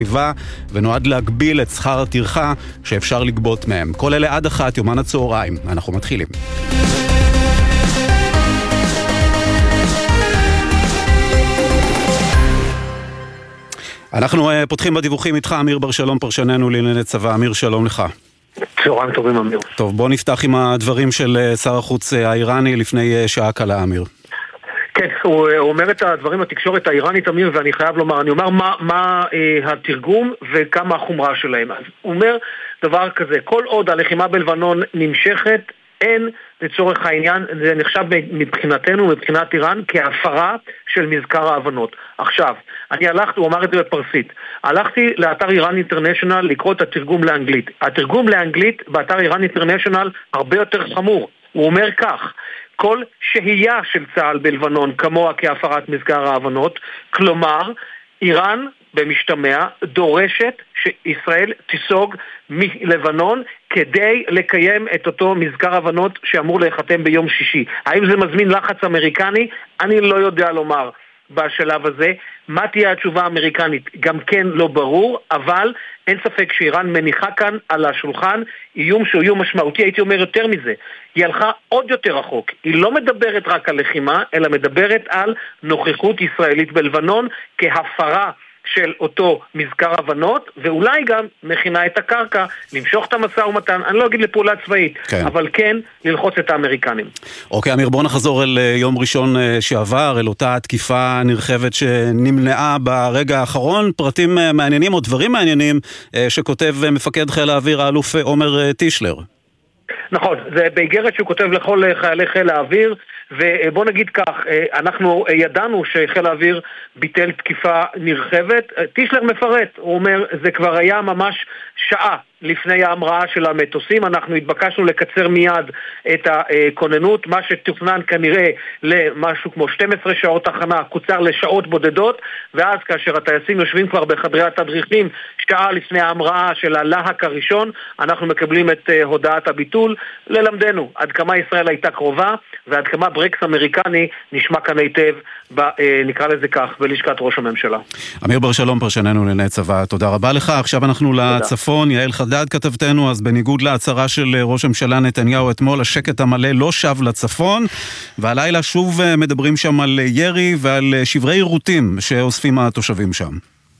ונועד להגביל את שכר הטרחה שאפשר לגבות מהם. כל אלה עד 1:00 יומן הצהריים. אנחנו מתחילים. אנחנו פותחים בדיווחים איתך, אמיר בר שלום, פרשננו לענייני צבא. אמיר, שלום לך. צהריים טובים, אמיר. טוב, בוא נפתח עם הדברים של שר החוץ האיראני לפני שעה קלה, אמיר. כן, הוא אומר את הדברים בתקשורת האיראנית, אמיר, ואני חייב לומר, אני אומר מה התרגום וכמה החומרה שלהם. אז הוא אומר דבר כזה, כל עוד הלחימה בלבנון נמשכת, אין לצורך העניין, זה נחשב מבחינתנו, מבחינת איראן, כהפרה של מזכר ההבנות. עכשיו, הוא אמר את זה בפרסית, הלכתי לאתר איראן אינטרנשיונל לקרוא את התרגום לאנגלית. התרגום לאנגלית באתר איראן אינטרנשיונל הרבה יותר חמור. הוא אומר כך, כל שהייה של צה"ל בלבנון כמוה כהפרת מזכר ההבנות, כלומר, איראן במשתמע דורשת שישראל תיסוג מלבנון כדי לקיים את אותו מזכר הבנות שאמור להיחתם ביום שישי. האם זה מזמין לחץ אמריקני? אני לא יודע לומר בשלב הזה. מה תהיה התשובה האמריקנית? גם כן לא ברור, אבל אין ספק שאיראן מניחה כאן על השולחן איום שהוא איום משמעותי. הייתי אומר יותר מזה, היא הלכה עוד יותר רחוק. היא לא מדברת רק על לחימה, אלא מדברת על נוכחות ישראלית בלבנון כהפרה של אותו מזכר הבנות, ואולי גם מכינה את הקרקע, למשוך את המשא ומתן, אני לא אגיד לפעולה צבאית, כן. אבל כן ללחוץ את האמריקנים. אוקיי, אמיר, בוא נחזור אל יום ראשון שעבר, אל אותה תקיפה נרחבת שנמנעה ברגע האחרון, פרטים מעניינים או דברים מעניינים שכותב מפקד חיל האוויר האלוף עומר טישלר. נכון, זה באיגרת שהוא כותב לכל חיילי חיל האוויר, ובוא נגיד כך, אנחנו ידענו שחיל האוויר ביטל תקיפה נרחבת. טישלר מפרט, הוא אומר, זה כבר היה ממש שעה לפני ההמראה של המטוסים, אנחנו התבקשנו לקצר מיד את הכוננות, מה שתוכנן כנראה למשהו כמו 12 שעות הכנה, קוצר לשעות בודדות, ואז כאשר הטייסים יושבים כבר בחדרי התדריכים, שעה לפני ההמראה של הלהק הראשון, אנחנו מקבלים את הודעת הביטול, ללמדנו עד כמה ישראל הייתה קרובה, ועד כמה ברקס אמריקני נשמע כאן היטב, נקרא לזה כך, בלשכת ראש הממשלה. אמיר בר שלום, פרשננו לענייני צבא, תודה רבה לך. עכשיו אנחנו לצפון, יעל חדד כתבתנו, אז בניגוד להצהרה של ראש הממשלה נתניהו אתמול, השקט המלא לא שב לצפון, והלילה שוב מדברים שם על ירי ועל שברי עירותים שאוספים התושבים שם.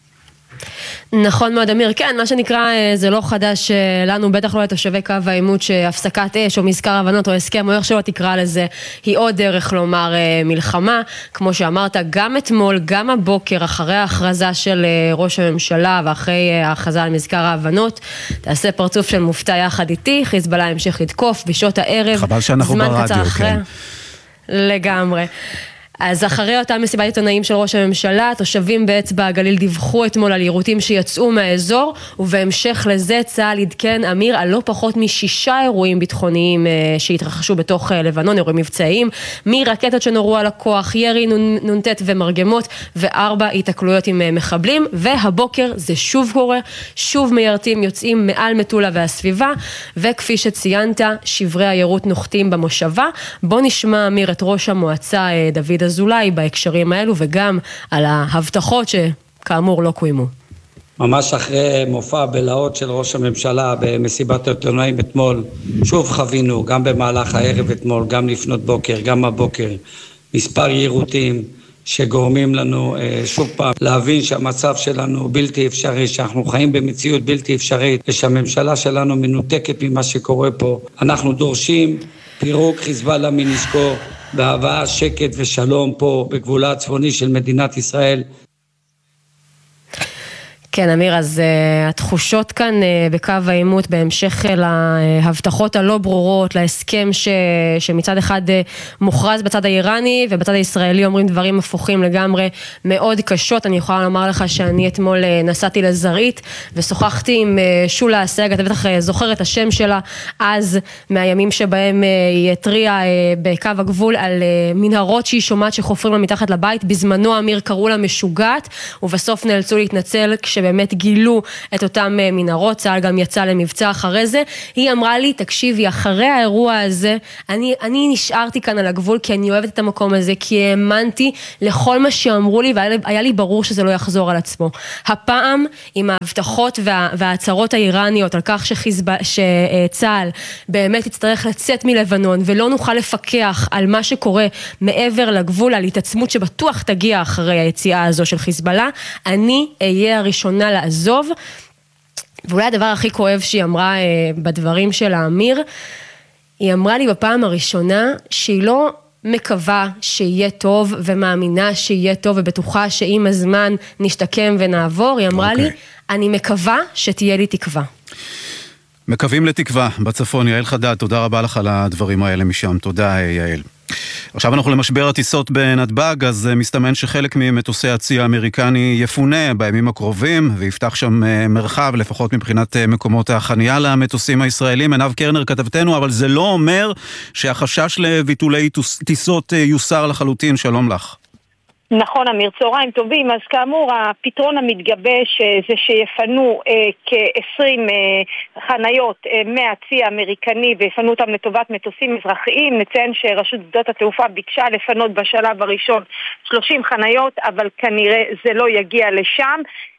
נכון מאוד, אמיר. כן, מה שנקרא, זה לא חדש לנו, בטח לא לתושבי קו העימות, שהפסקת אש או מזכר הבנות או הסכם או איך שלא תקרא לזה, היא עוד דרך לומר מלחמה. כמו שאמרת, גם אתמול, גם הבוקר, אחרי ההכרזה של ראש הממשלה ואחרי ההכרזה על מזכר ההבנות, תעשה פרצוף של מופתע יחד איתי, חיזבאללה המשיך לתקוף בשעות הערב. חבל שאנחנו ברדיו, כן. לגמרי. אז אחרי אותה מסיבת עיתונאים של ראש הממשלה, תושבים באצבע הגליל דיווחו אתמול על יירוטים שיצאו מהאזור, ובהמשך לזה צה"ל עדכן, אמיר, על לא פחות מ6 אירועים ביטחוניים שהתרחשו בתוך לבנון, אירועים מבצעיים, מרקטות שנורו על הכוח, ירי נונטט ומרגמות, ו4 התקלויות עם מחבלים, והבוקר זה שוב קורה, שוב מיירטים יוצאים מעל מטולה והסביבה, וכפי שציינת, שברי היירוט נוחתים במושבה. בוא נשמע, אמיר, את ראש המועצה דוד אזולאי בהקשרים האלו, וגם על ההבטחות שכאמור לא קוימו. ממש אחרי מופע בלהות של ראש הממשלה במסיבת העיתונאים אתמול, שוב חווינו, גם במהלך הערב אתמול, גם לפנות בוקר, גם הבוקר, מספר יירוטים שגורמים לנו שוב פעם להבין שהמצב שלנו בלתי אפשרי, שאנחנו חיים במציאות בלתי אפשרית, ושהממשלה שלנו מנותקת ממה שקורה פה. אנחנו דורשים פירוק חיזבאללה מנשקו, בהבאה שקט ושלום פה בגבולה הצפוני של מדינת ישראל. כן, אמיר, אז התחושות כאן בקו העימות בהמשך להבטחות הלא ברורות, להסכם שמצד אחד מוכרז בצד האיראני ובצד הישראלי אומרים דברים הפוכים לגמרי מאוד קשות. אני יכולה לומר לך שאני אתמול נסעתי לזרעית ושוחחתי עם שולה אסג, אתה בטח זוכר את השם שלה, אז מהימים שבהם היא התריעה בקו הגבול על מנהרות שהיא שומעת שחופרים לה מתחת לבית. בזמנו אמיר קראו לה משוגעת, ובסוף נאלצו להתנצל כשבאמת שבאמת גילו את אותם מנהרות, צה"ל גם יצא למבצע אחרי זה, היא אמרה לי, תקשיבי, אחרי האירוע הזה, אני נשארתי כאן על הגבול, כי אני אוהבת את המקום הזה, כי האמנתי לכל מה שאמרו לי, והיה לי ברור שזה לא יחזור על עצמו. הפעם, עם ההבטחות וההצהרות האיראניות, על כך שצה"ל באמת יצטרך לצאת מלבנון, ולא נוכל לפקח על מה שקורה מעבר לגבול, על התעצמות שבטוח תגיע אחרי היציאה הזו של חיזבאללה, אני אהיה הראשונה לעזוב. ואולי הדבר הכי כואב שהיא אמרה בדברים של האמיר, היא אמרה לי בפעם הראשונה שהיא לא מקווה שיהיה טוב ומאמינה שיהיה טוב ובטוחה שעם הזמן נשתקם ונעבור, היא אמרה לי, אני מקווה שתהיה לי תקווה. מקווים לתקווה בצפון. יעל חדד, תודה רבה לך על הדברים האלה משם. תודה יעל. עכשיו אנחנו למשבר הטיסות בנתב"ג, אז מסתמן שחלק ממטוסי הצי האמריקני יפונה בימים הקרובים, ויפתח שם מרחב, לפחות מבחינת מקומות החנייה למטוסים הישראלים. עינב קרנר כתבתנו, אבל זה לא אומר שהחשש לביטולי טיסות יוסר לחלוטין. שלום לך. נכון, אמיר, צהריים טובים. אז כאמור, הפתרון המתגבש זה שיפנו כ-20 חניות מהצי האמריקני ויפנו אותם לטובת מטוסים אזרחיים. נציין שרשות שדות התעופה ביקשה לפנות בשלב הראשון 30 חניות, אבל כנראה זה לא יגיע לשם.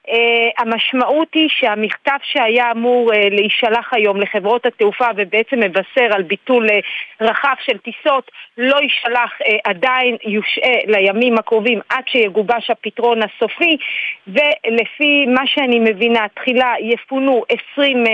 המשמעות היא שהמכתב שהיה אמור להישלח היום לחברות התעופה ובעצם מבשר על ביטול רחב של טיסות לא יישלח עדיין, יושעה לימים הקרובים עד שיגובש הפתרון הסופי, ולפי מה שאני מבינה תחילה יפונו 20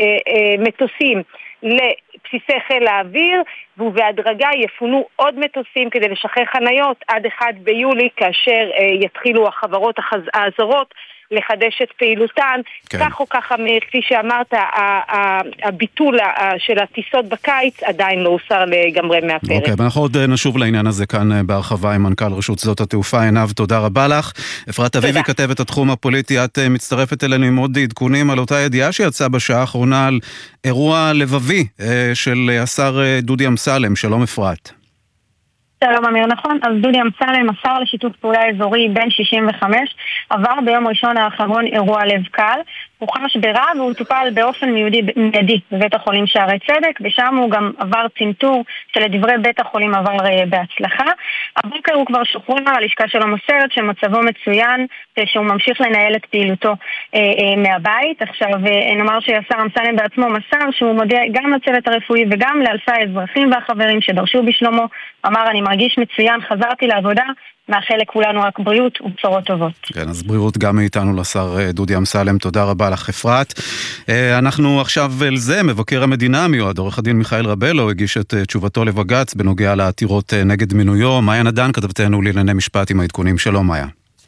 מטוסים לבסיסי חיל האוויר, ובהדרגה יפונו עוד מטוסים כדי לשחרר חניות עד 1 ביולי כאשר יתחילו החברות הזרות לחדש את פעילותן. כן. כך או ככה, כפי שאמרת, הביטול של הטיסות בקיץ עדיין לא הוסר לגמרי מהפרק. אוקיי, ואנחנו עוד נשוב לעניין הזה כאן בהרחבה עם מנכ"ל רשות שדות התעופה. עינב, תודה רבה לך. אפרת אביבי, כתבת התחום הפוליטי, את מצטרפת אלינו עם עוד עדכונים על אותה ידיעה שיצאה בשעה האחרונה על אירוע לבבי של השר דודי אמסלם. שלום אפרת. שלום אמיר, נכון. אז דודי אמסלם, השר לשיתוף פעולה אזורי בן 65, עבר ביום ראשון האחרון אירוע לב קל. הוא חש ברע והוא טופל באופן מיידי בבית החולים שערי צדק, ושם הוא גם עבר צנתור שלדברי בית החולים עבר בהצלחה. הבוקר הוא כבר שוחרר, הלשכה שלו מוסרת שמצבו מצוין, שהוא ממשיך לנהל את פעילותו מהבית. עכשיו נאמר שהשר אמסלם בעצמו מסר שהוא מודה גם לצוות הרפואי וגם לאלפי האזרחים והחברים שדרשו בשלומו. אמר, אני מרגיש מצוין, חזרתי לעבודה, מאחל לכולנו רק בריאות ובשורות טובות. כן, אז בריאות גם מאיתנו לשר דודי אמסלם. תודה רבה לך אפרת. אנחנו עכשיו אל זה, מבקר המדינה מיועד, עורך הדין מיכאל רבלו הגיש את תשובתו לבג"ץ בנוגע לעתירות נגד מינויו. מאיה נדן כתבתנו לענייני משפט עם העדכונים. שלום מאיה.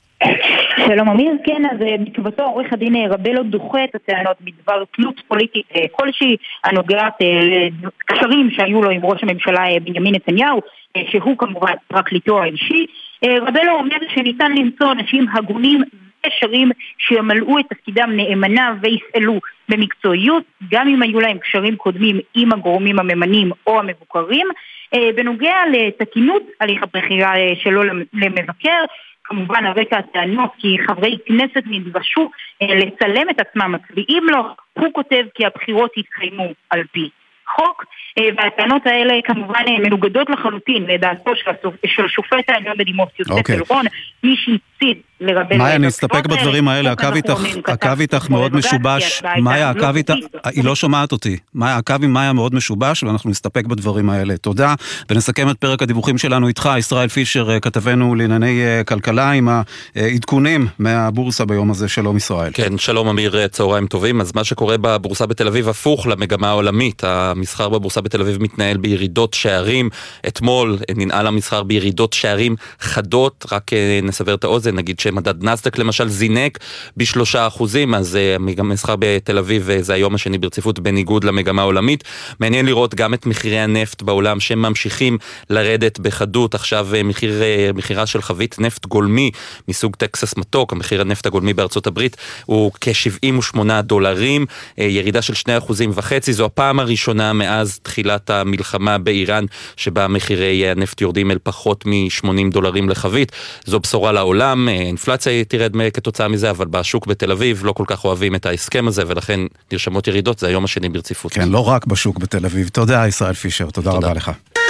שלום אמיר, כן, אז בתשובתו עורך הדין רבלו דוחה את הטענות בדבר תלות פוליטית כלשהי הנוגעת לקשרים שהיו לו עם ראש הממשלה בנימין נתניהו, שהוא כמובן פרקליטו האישי. רבלו אומר שניתן למצוא אנשים הגונים וקשרים שימלאו את תפקידם נאמנה ויפעלו במקצועיות, גם אם היו להם קשרים קודמים עם הגורמים הממנים או המבוקרים. בנוגע לתקינות הליך הבחירה שלו למבקר, כמובן הרקע הטענות כי חברי כנסת נדרשו לצלם את עצמם מצביעים לו, הוא כותב כי הבחירות יתקיימו על פי חוק, והטענות האלה כמובן מנוגדות לחלוטין לדעתו של שופט העליון בדימוס יוסף אלרון, מי שהציד לרבלו. מאיה, אני אסתפק בדברים האלה, הקו איתך מאוד משובש. מאיה, היא לא שומעת אותי. מאיה, הקו עם מאיה מאוד משובש, ואנחנו נסתפק בדברים האלה. תודה, ונסכם את פרק הדיווחים שלנו איתך, ישראל פישר, כתבנו לענייני כלכלה, עם העדכונים מהבורסה ביום הזה. שלום ישראל. כן, שלום אמיר, צהריים טובים. אז מה שקורה בבורסה בתל אביב הפוך למגמה העולמית. המסחר בבורסה בתל אביב מתנהל בירידות שערים. אתמול ננעל המסחר בירידות שערים חדות, רק נסבר את האוזן, נגיד שמדד נסדק למשל זינק ב3%, אז המסחר בתל אביב זה היום השני ברציפות בניגוד למגמה העולמית. מעניין לראות גם את מחירי הנפט בעולם שממשיכים לרדת בחדות. עכשיו מחירה של חבית נפט גולמי מסוג טקסס מתוק, המחיר הנפט הגולמי בארצות הברית הוא כ$78, ירידה של 2.5%. זו הפעם הראשונה מאז תחילת המלחמה באיראן שבה מחירי הנפט יורדים אל פחות $80 לחבית. זו בשורה לעולם, האינפלציה תרד כתוצאה מזה, אבל בשוק בתל אביב לא כל כך אוהבים את ההסכם הזה, ולכן נרשמות ירידות, זה היום השני ברציפות. כן, לא רק בשוק בתל אביב. תודה, ישראל פישר, תודה רבה לך.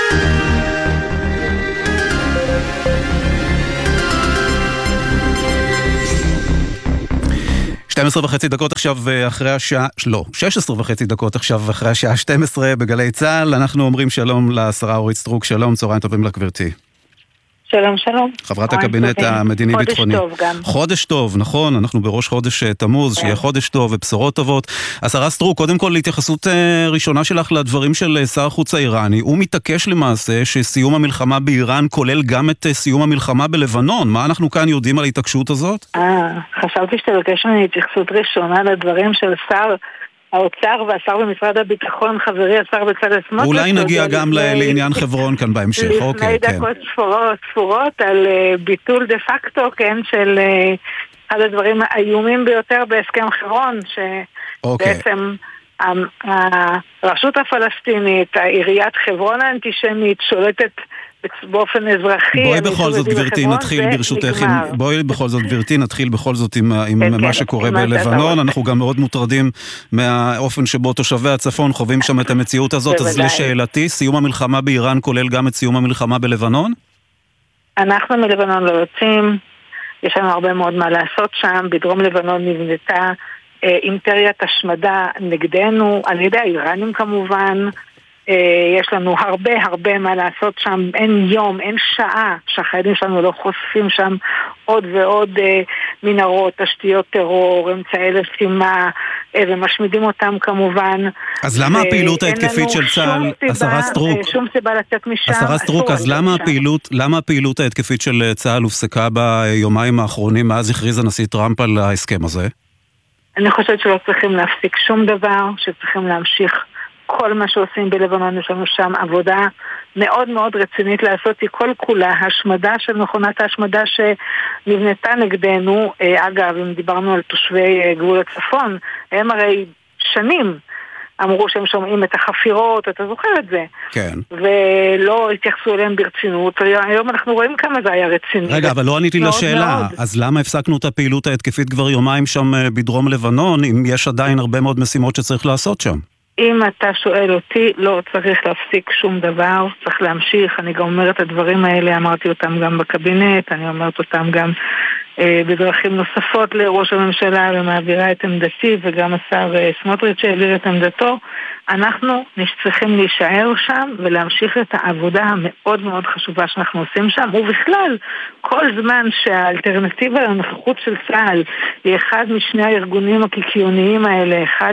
12:30 דקות עכשיו אחרי השעה, 16:30 דקות עכשיו אחרי השעה 12 בגלי צהל. אנחנו אומרים שלום לשרה אורית סטרוק, שלום, צהריים טובים לך גברתי. שלום, שלום. חברת הקבינט המדיני-ביטחוני. חודש טוב גם. חודש טוב, נכון, אנחנו בראש חודש תמוז, שיהיה חודש טוב ובשורות טובות. השרה סטרוק, קודם כל להתייחסות ראשונה שלך לדברים של שר החוץ האיראני. הוא מתעקש למעשה שסיום המלחמה באיראן כולל גם את סיום המלחמה בלבנון. מה אנחנו כאן יודעים על ההתעקשות הזאת? חשבתי שתבקש ממני התייחסות ראשונה לדברים של שר האוצר והשר במשרד הביטחון, חברי השר בצלאל סמוטריץ'. אולי נגיע גם לעניין חברון כאן בהמשך. לפני דקות ספורות על ביטול דה פקטו, כן, של אחד הדברים האיומים ביותר בהסכם חברון, שבעצם הרשות הפלסטינית, עיריית חברון האנטישמית, שולטת באופן אזרחי. בואי בכל זאת גברתי נתחיל ברשותך, נתחיל בכל זאת עם מה שקורה בלבנון. אנחנו גם מאוד מוטרדים מהאופן שבו תושבי הצפון חווים שם את המציאות הזאת. אז לשאלתי, סיום המלחמה באיראן כולל גם את סיום המלחמה בלבנון? אנחנו מלבנון לא יוצאים, יש לנו הרבה מאוד מה לעשות שם. בדרום לבנון נבנתה אימפריית השמדה נגדנו, על ידי האיראנים כמובן. יש לנו הרבה מה לעשות שם, אין יום, אין שעה שהחיילים שלנו לא חושפים שם עוד ועוד מנהרות, תשתיות טרור, אמצעי לחימה, ומשמידים אותם כמובן. אז למה הפעילות ההתקפית של צה"ל, השרה סטרוק? שום סיבה לצאת משם. השרה סטרוק, אז למה הפעילות ההתקפית של צה"ל הופסקה ביומיים האחרונים מאז הכריז הנשיא טראמפ על ההסכם הזה? אני חושבת שלא צריכים להפסיק שום דבר, שצריכים להמשיך כל מה שעושים בלבנון. יש לנו שם עבודה מאוד מאוד רצינית לעשות, היא כל כולה השמדה של מכונת ההשמדה שנבנתה נגדנו. אגב, אם דיברנו על תושבי גבול הצפון, הם הרי שנים אמרו שהם שומעים את החפירות, אתה זוכר את זה? כן. ולא התייחסו אליהם ברצינות. היום אנחנו רואים כמה זה היה רציני. רגע, אבל לא עניתי לשאלה. אז למה הפסקנו את הפעילות ההתקפית כבר יומיים שם בדרום לבנון, אם יש עדיין הרבה מאוד משימות שצריך לעשות שם? אם אתה שואל אותי, לא צריך להפסיק שום דבר, צריך להמשיך. אני גם אומרת את הדברים האלה, אמרתי אותם גם בקבינט, אני אומרת אותם גם בדרכים נוספות לראש הממשלה, ומעבירה את עמדתי, וגם השר סמוטריץ' העביר את עמדתו. אנחנו צריכים להישאר שם ולהמשיך את העבודה המאוד מאוד חשובה שאנחנו עושים שם, ובכלל, כל זמן שהאלטרנטיבה לנוכחות של צה"ל היא אחד משני הארגונים הקיקיוניים האלה, אחד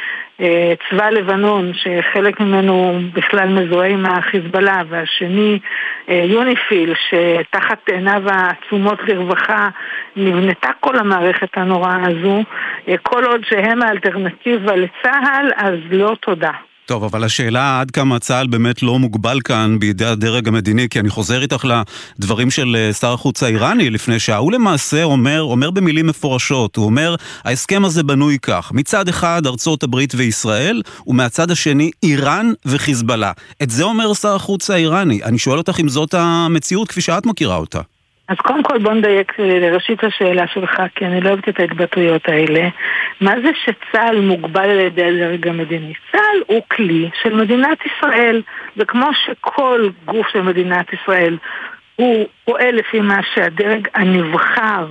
צבא לבנון, שחלק ממנו בכלל מזוהה עם החיזבאללה, והשני יוניפיל, שתחת עיניו העצומות לרווחה נבנתה כל המערכת הנוראה הזו. כל עוד שהם האלטרנטיבה לצה"ל, אז לא תודה. טוב, אבל השאלה עד כמה צה"ל באמת לא מוגבל כאן בידי הדרג המדיני, כי אני חוזר איתך לדברים של שר החוץ האיראני לפני שעה. הוא למעשה אומר במילים מפורשות, הוא אומר, ההסכם הזה בנוי כך, מצד אחד ארצות הברית וישראל, ומהצד השני איראן וחיזבאללה. את זה אומר שר החוץ האיראני. אני שואל אותך אם זאת המציאות כפי שאת מכירה אותה. אז קודם כל בוא נדייק לראשית השאלה שלך, כי אני לא אוהבת את ההתבטאויות האלה. מה זה שצה"ל מוגבל על ידי הדרג המדיני? צה"ל הוא כלי של מדינת ישראל, וכמו שכל גוף של מדינת ישראל הוא פועל לפי מה שהדרג הנבחר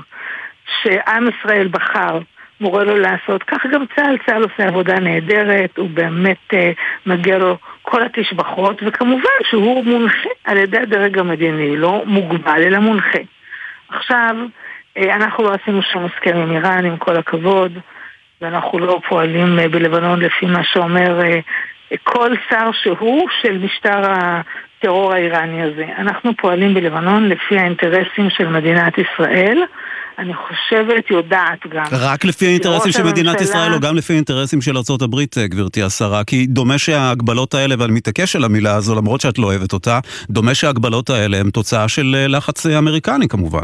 שעם ישראל בחר מורה לו לעשות, כך גם צה"ל עושה עבודה נהדרת, הוא באמת מגיע לו כל התשבחות, וכמובן שהוא מונחה על ידי הדרג המדיני, לא מוגבל אלא מונחה. עכשיו, אנחנו לא עשינו שום הסכם עם איראן, עם כל הכבוד, ואנחנו לא פועלים בלבנון לפי מה שאומר כל שר שהוא של משטר הטרור האיראני הזה. אנחנו פועלים בלבנון לפי האינטרסים של מדינת ישראל, אני חושבת, יודעת גם. רק לפי האינטרסים של מדינת ישראל, או גם לפי האינטרסים של ארצות הברית, גברתי השרה? כי דומה שההגבלות האלה, ואני מתעקש על המילה הזו, למרות שאת לא אוהבת אותה, דומה שההגבלות האלה הם תוצאה של לחץ אמריקני כמובן.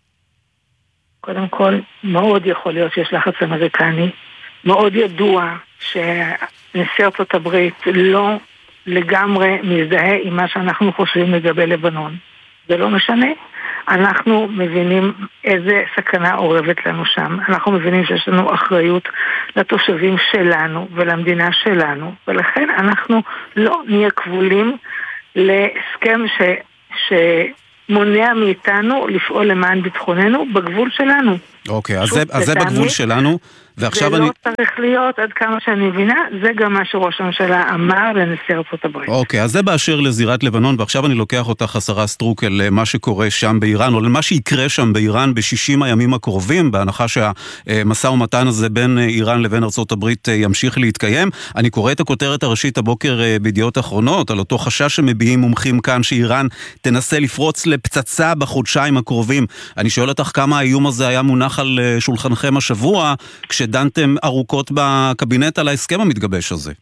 קודם כל, מאוד יכול להיות שיש לחץ אמריקני. מאוד ידוע שנשיא ארצות הברית לא לגמרי מזדהה עם מה שאנחנו חושבים לגבי לבנון. זה לא משנה. אנחנו מבינים איזה סכנה עורבת לנו שם. אנחנו מבינים שיש לנו אחריות לתושבים שלנו ולמדינה שלנו, ולכן אנחנו לא נהיה כבולים להסכם שמונע מאיתנו לפעול למען ביטחוננו בגבול שלנו. אוקיי, אז זה בגבול שלנו. זה לא צריך להיות, עד כמה שאני מבינה, זה גם מה שראש הממשלה אמר לנשיא ארצות הברית. אוקיי, אז זה באשר לזירת לבנון, ועכשיו אני לוקח אותך השרה סטרוק אל מה שקורה שם באיראן, או למה שיקרה שם באיראן ב-60 הימים הקרובים, בהנחה שהמשא ומתן הזה בין איראן לבין ארצות הברית ימשיך להתקיים. אני קורא את הכותרת הראשית הבוקר בידיעות אחרונות, על אותו חשש שמביעים מומחים כאן, שאיראן תנסה לפרוץ לפצצה בחודשיים הקרובים. אני שואל אותך כמה האיום הזה היה מונח על שולחנכם השבוע, כשדנתם ארוכות בקבינט על ההסכם המתגבש הזה.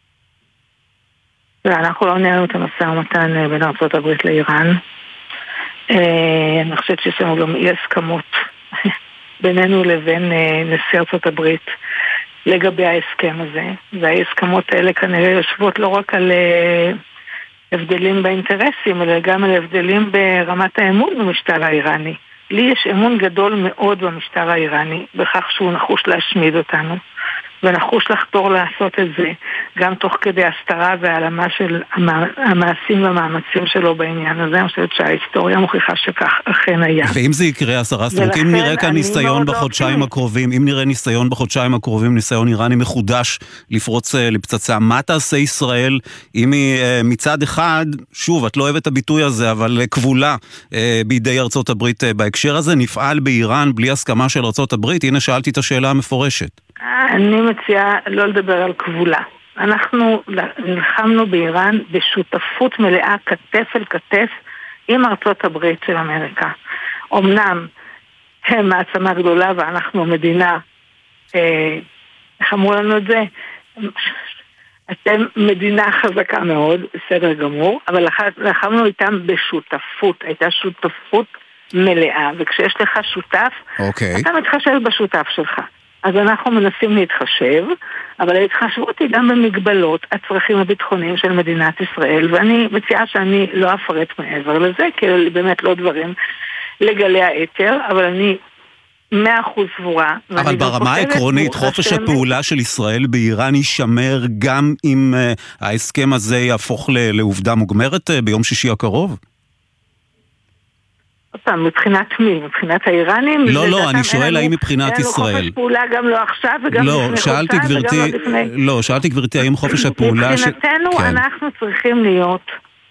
אנחנו לא נהלנו את המשא ומתן בין ארצות הברית לאיראן. אני חושבת שיש לנו גם אי הסכמות בינינו לבין נשיא ארצות הברית לגבי ההסכם הזה. והאי הסכמות האלה כנראה יושבות לא רק על הבדלים באינטרסים, אלא גם על הבדלים ברמת האמון במשטר האיראני. לי יש אמון גדול מאוד במשטר האיראני, בכך שהוא נחוש להשמיד אותנו, ונחוש לחתור לעשות את זה, גם תוך כדי הסתרה והעלמה של המעשים והמאמצים שלו בעניין הזה. אני חושבת שההיסטוריה מוכיחה שכך אכן היה. ואם זה יקרה, השרה סטרוק, אם נראה כאן ניסיון בחודשיים הקרובים, אם נראה ניסיון בחודשיים הקרובים, ניסיון איראני מחודש לפרוץ לפצצה, מה תעשה ישראל אם היא מצד אחד, שוב, את לא אוהבת את הביטוי הזה, אבל כבולה בידי ארצות הברית בהקשר הזה, נפעל באיראן בלי הסכמה של ארצות הברית? הנה שאלתי את השאלה המפורשת. אני מציעה לא לדבר על כבולה. אנחנו נלחמנו באיראן בשותפות מלאה כתף אל כתף עם ארצות הברית של אמריקה. אמנם הם מעצמה גדולה ואנחנו מדינה, איך אמרו לנו את זה? אתם מדינה חזקה מאוד, בסדר גמור, אבל לחמנו איתם בשותפות, הייתה שותפות מלאה, וכשיש לך שותף, אתה מתחשב בשותף שלך. אז אנחנו מנסים להתחשב, אבל ההתחשבות היא גם במגבלות הצרכים הביטחוניים של מדינת ישראל, ואני מציעה שאני לא אפרט מעבר לזה, כי באמת לא דברים לגלי היתר, אבל אני 100% סבורה. אבל ברמה העקרונית, חופש הפעולה של ישראל באיראן יישמר גם אם ההסכם הזה יהפוך לעובדה מוגמרת ביום שישי הקרוב? מבחינת מי? מבחינת האיראנים? לא, אני שואל האם מבחינת ישראל. חופש פעולה גם לא עכשיו וגם לפני חודשיים וגם לא לפני... לא, שאלתי גברתי האם חופש הפעולה... מבחינתנו אנחנו צריכים להיות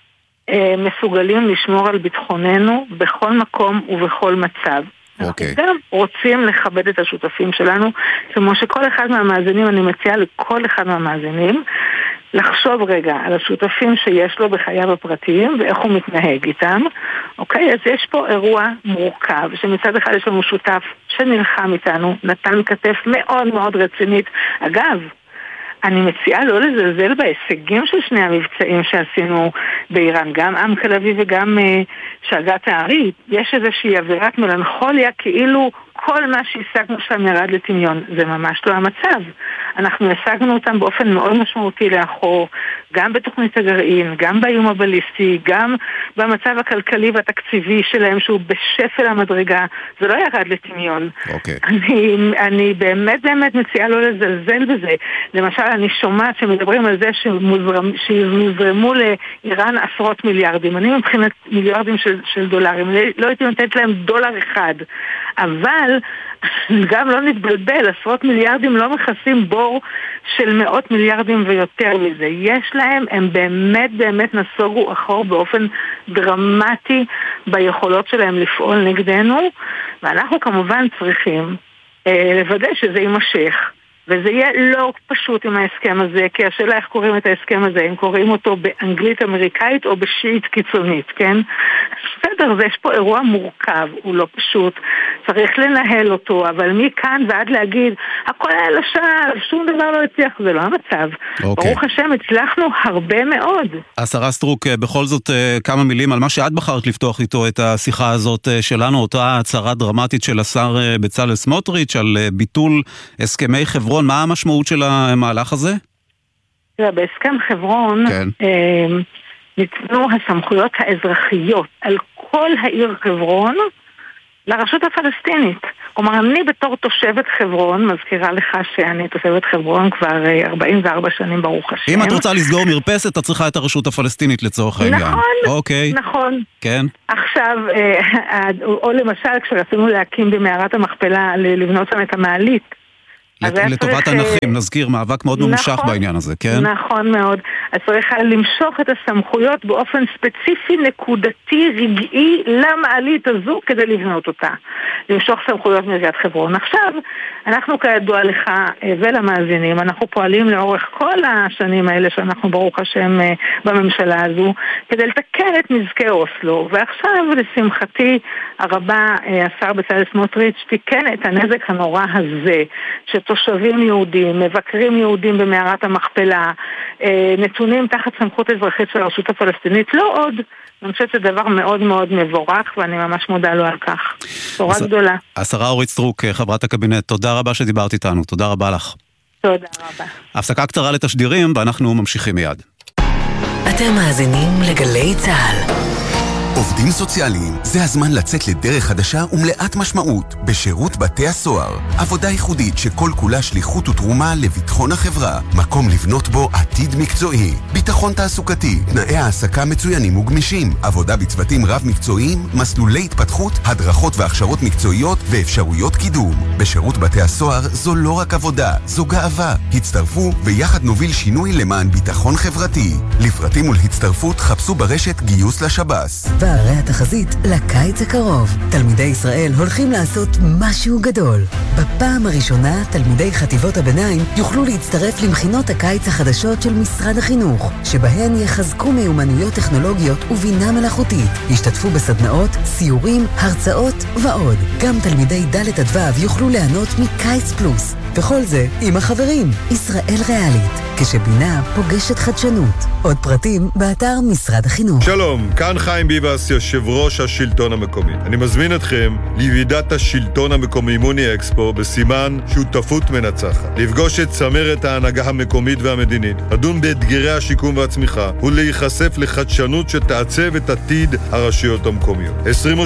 מסוגלים לשמור על ביטחוננו בכל מקום ובכל מצב. אנחנו גם רוצים לכבד את השותפים שלנו, כמו שכל אחד מהמאזינים, אני מציעה לכל אחד מהמאזינים, לחשוב רגע על השותפים שיש לו בחייו הפרטיים ואיך הוא מתנהג איתם. אוקיי, אז יש פה אירוע מורכב, שמצד אחד יש לנו שותף שנלחם איתנו, נתן כתף מאוד מאוד רצינית. אגב, אני מציעה לא לזלזל בהישגים של שני המבצעים שעשינו באיראן, גם עם תל אביב וגם שגת הערית. יש איזושהי אווירת מלנכוליה, כאילו כל מה שהשגנו שם ירד לטמיון. זה ממש לא המצב. אנחנו השגנו אותם באופן מאוד משמעותי לאחור, גם בתוכנית הגרעין, גם באיום הבליסטי, גם במצב הכלכלי והתקציבי שלהם שהוא בשפל המדרגה. זה לא ירד לטמיון. אני באמת מציעה לא לזלזל בזה. למשל, אני שומעת שמדברים על זה שמוזרמו לאיראן עשרות מיליארדים. אני מבחינת מיליארדים של דולרים. לא הייתי נותנת להם דולר אחד. אבל גם לא נתבלבל, עשרות מיליארדים לא מכסים בור של מאות מיליארדים ויותר מזה. יש להם, הם באמת נסוגו אחור באופן דרמטי ביכולות שלהם לפעול נגדנו, ואנחנו כמובן צריכים לוודא שזה יימשך. וזה יהיה לא פשוט עם ההסכם הזה, כי השאלה איך קוראים את ההסכם הזה, אם קוראים אותו באנגלית אמריקאית או בשיעית קיצונית, כן? בסדר, יש פה אירוע מורכב, הוא לא פשוט, צריך לנהל אותו, אבל מכאן ועד להגיד, הכל היה לשווא, שום דבר לא הצליח, זה לא המצב. ברוך השם, הצלחנו הרבה מאוד. השרה סטרוק, בכל זאת כמה מילים על מה שאת בחרת לפתוח איתו את השיחה הזאת שלנו, אותה הצהרה דרמטית של השר בצלאל סמוטריץ' על ביטול הסכמי חברון. מה המשמעות של המהלך הזה? בהסכם חברון ניתנו הסמכויות האזרחיות על כל העיר חברון לרשות הפלסטינית. כלומר, אני בתור תושבת חברון, מזכירה לך שאני תושבת חברון כבר 44 שנים ברוך השם. אם את רוצה לסגור מרפסת, את צריכה את הרשות הפלסטינית לצורך העניין. נכון, אוקיי. נכון. כן. עכשיו, או למשל, כשרצינו להקים במערת המכפלה, לבנות שם את המעלית, לטובת הנכים, נזכיר, מאבק מאוד ממושך בעניין הזה, כן? נכון מאוד. אז צריך למשוך את הסמכויות באופן ספציפי, נקודתי, רגעי, למעלית הזו כדי לבנות אותה. למשוך סמכויות מעיריית חברון. עכשיו, אנחנו כידוע לך ולמאזינים, אנחנו פועלים לאורך כל השנים האלה שאנחנו ברוך השם בממשלה הזו, כדי לתקן את נזקי אוסלו. ועכשיו, לשמחתי הרבה, השר בצלאל סמוטריץ' תיקן את הנזק הנורא הזה, תושבים יהודים, מבקרים יהודים במערת המכפלה, נתונים תחת סמכות אזרחית של הרשות הפלסטינית, לא עוד. אני חושבת שזה דבר מאוד מאוד מבורך, ואני ממש מודה לו על כך. תורה גדולה. השרה אורית סטרוק, חברת הקבינט, תודה רבה שדיברת איתנו, תודה רבה לך. תודה רבה. הפסקה קצרה לתשדירים, ואנחנו ממשיכים מיד. אתם מאזינים לגלי צהל. עובדים סוציאליים, זה הזמן לצאת לדרך חדשה ומלאת משמעות בשירות בתי הסוהר. עבודה ייחודית שכל כולה שליחות ותרומה לביטחון החברה. מקום לבנות בו עתיד מקצועי. ביטחון תעסוקתי, תנאי העסקה מצוינים וגמישים. עבודה בצוותים רב מקצועיים, מסלולי התפתחות, הדרכות והכשרות מקצועיות ואפשרויות קידום. בשירות בתי הסוהר זו לא רק עבודה, זו גאווה. הצטרפו ויחד נוביל שינוי למען ביטחון חברתי. לפרטים ולהצטרפות חפשו ברשת גיוס לשב"ס. והרי התחזית לקיץ הקרוב. תלמידי ישראל הולכים לעשות משהו גדול. בפעם הראשונה, תלמידי חטיבות הביניים יוכלו להצטרף למכינות הקיץ החדשות של משרד החינוך, שבהן יחזקו מיומנויות טכנולוגיות ובינה מלאכותית. ישתתפו בסדנאות, סיורים, הרצאות ועוד. גם תלמידי ד' עד ו' יוכלו ליהנות מקיץ פלוס. וכל זה עם החברים. ישראל ריאלית, כשבינה פוגשת חדשנות. עוד פרטים באתר משרד החינוך. שלום, כאן חיים ביבס, יושב ראש השלטון המקומי. אני מזמין אתכם לוועידת השלטון המקומי מוני אקספו בסימן שותפות מנצחת. לפגוש את צמרת ההנהגה המקומית והמדינית, לדון באתגרי השיקום והצמיחה ולהיחשף לחדשנות שתעצב את עתיד הרשויות המקומיות.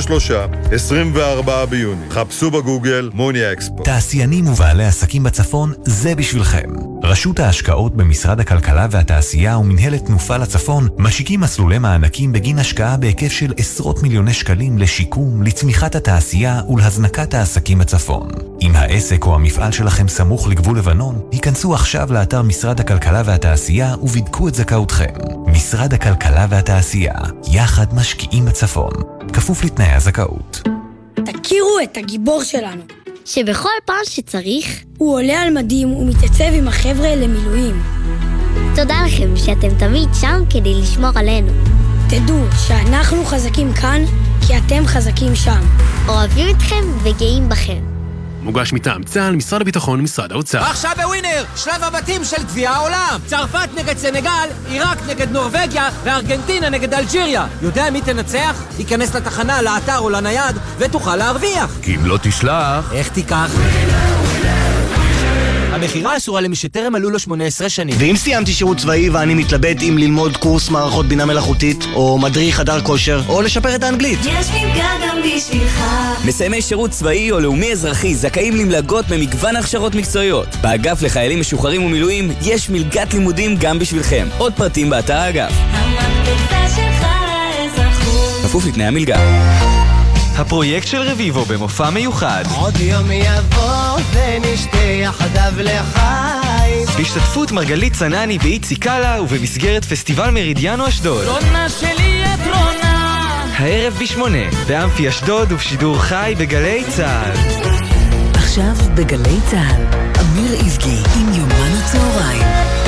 23-24 ביוני. חפשו בגוגל מוני אקספו. תעשיינים ובעלי עסקים בצפון, זה בשבילכם. רשות ההשקעות במשרד הכלכלה והתעשייה ומנהלת תנופה לצפון משיקים מסלולי מענקים בגין השקעה בהיקף של עשרות מיליוני שקלים לשיקום, לצמיחת התעשייה ולהזנקת העסקים בצפון. אם העסק או המפעל שלכם סמוך לגבול לבנון, היכנסו עכשיו לאתר משרד הכלכלה והתעשייה ובדקו את זכאותכם. משרד הכלכלה והתעשייה, יחד משקיעים בצפון. כפוף לתנאי הזכאות. תכירו את הגיבור שלנו, שבכל פעם שצריך הוא עולה על מדים ומתייצב עם החבר'ה למילואים. תודה לכם שאתם תמיד שם כדי לשמור עלינו. תדעו שאנחנו חזקים כאן כי אתם חזקים שם. אוהבים אתכם וגאים בכם. מוגש מטעם צה"ל, משרד הביטחון, משרד האוצר. עכשיו בווינר, שלב הבתים של גביע העולם. צרפת נגד סנגל, עיראק נגד נורווגיה וארגנטינה נגד אלג'יריה. יודע מי תנצח? תיכנס לתחנה, לאתר או לנייד ותוכל להרוויח. כי אם לא תשלח, איך תיקח? המחירה אסורה למי שטרם מלאו לו 18 שנים. ואם סיימתי שירות צבאי ואני מתלבט אם ללמוד קורס מערכות בינה מלאכותית, או מדריך חדר כושר, או לשפר את האנגלית. יש מלגה גם בשבילך. מסיימי שירות צבאי או לאומי אזרחי זכאים למלגות ממגוון הכשרות מקצועיות. באגף לחיילים משוחררים ומילואים יש מלגת לימודים גם בשבילכם. עוד פרטים באתר האגף. המקפצה שלך לאזרחות. כפוף לתנאי המלגה. הפרויקט של רביבו במופע מיוחד. עוד יום יבוא ונשתה יחדיו לחיים. בהשתתפות מרגלית צנני ואיצי קאלה ובמסגרת פסטיבל מרידיאנו אשדוד. רונה שלי את רונה. הערב ב8 באמפי אשדוד ובשידור חי בגלי צהל. עכשיו בגלי צהל, אמיר איבגי עם יומן הצהריים.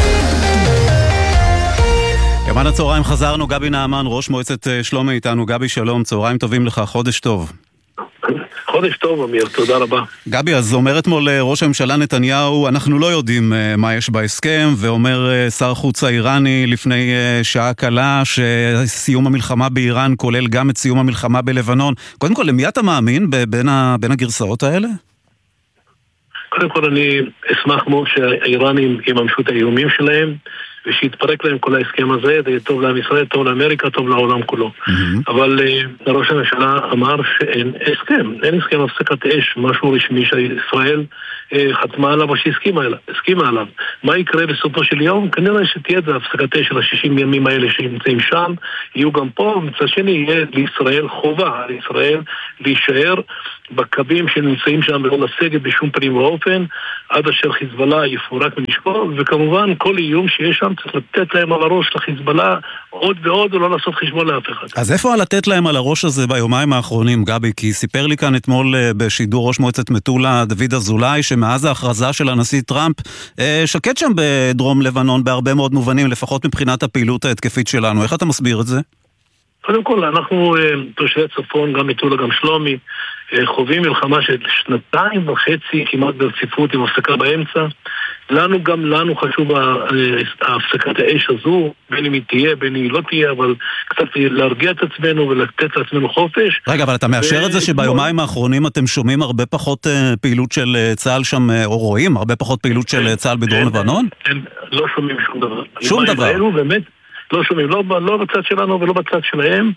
יומן הצהריים חזרנו, גבי נעמן, ראש מועצת שלומי איתנו. גבי, שלום, צהריים טובים לך, חודש טוב. חודש טוב, אמיר, תודה רבה. גבי, אז אומר אתמול ראש הממשלה נתניהו, אנחנו לא יודעים מה יש בהסכם, ואומר שר חוץ האיראני לפני שעה קלה, שסיום המלחמה באיראן כולל גם את סיום המלחמה בלבנון. קודם כל, למי אתה מאמין בין הגרסאות האלה? קודם כל, אני אשמח מאוד שהאיראנים יממשו את האיומים שלהם, ושיתפרק להם כל ההסכם הזה, זה טוב לעם ישראל, טוב לאמריקה, טוב לעולם כולו. אבל ראש הממשלה אמר שאין הסכם, אין הסכם הפסקת אש, משהו רשמי שישראל חתמה עליו או שהסכימה עליו. מה יקרה בסופו של יום? כנראה שתהיה את הפסקת אש של ה-60 ימים האלה שנמצאים שם, יהיו גם פה, מצד שני יהיה לישראל חובה, לישראל להישאר בקווים שנמצאים שם ולא לסגת בשום פנים ואופן, עד אשר חיזבאללה יפורק ונשקור, וכמובן כל איום שיש שם צריך לתת להם על הראש לחיזבאללה עוד ועוד ולא לעשות חשבון לאף אחד. אז איפה לתת להם על הראש הזה ביומיים האחרונים, גבי? כי סיפר לי כאן אתמול בשידור ראש מועצת מטולה דוד אזולאי, שמאז ההכרזה של הנשיא טראמפ שקט שם בדרום לבנון בהרבה מאוד מובנים, לפחות מבחינת הפעילות ההתקפית שלנו. איך אתה מסביר את זה? קודם כל, אנחנו תושבי צפון, גם מטולה, גם שלומי, חווים מלחמה של 2.5 כמעט ברציפות עם הפסקה באמצע. גם לנו חשוב ההפסקת האש הזו, בין אם היא תהיה, בין אם היא לא תהיה, אבל קצת להרגיע את עצמנו ולתת לעצמנו חופש. רגע, אבל אתה מאשר את זה שביומיים האחרונים אתם שומעים הרבה פחות פעילות של צה"ל שם, או רואים הרבה פחות פעילות של צה"ל בדרום לבנון? לא שומעים שום דבר. שום דבר. באמת לא שומעים, לא בצד שלנו ולא בצד שלהם,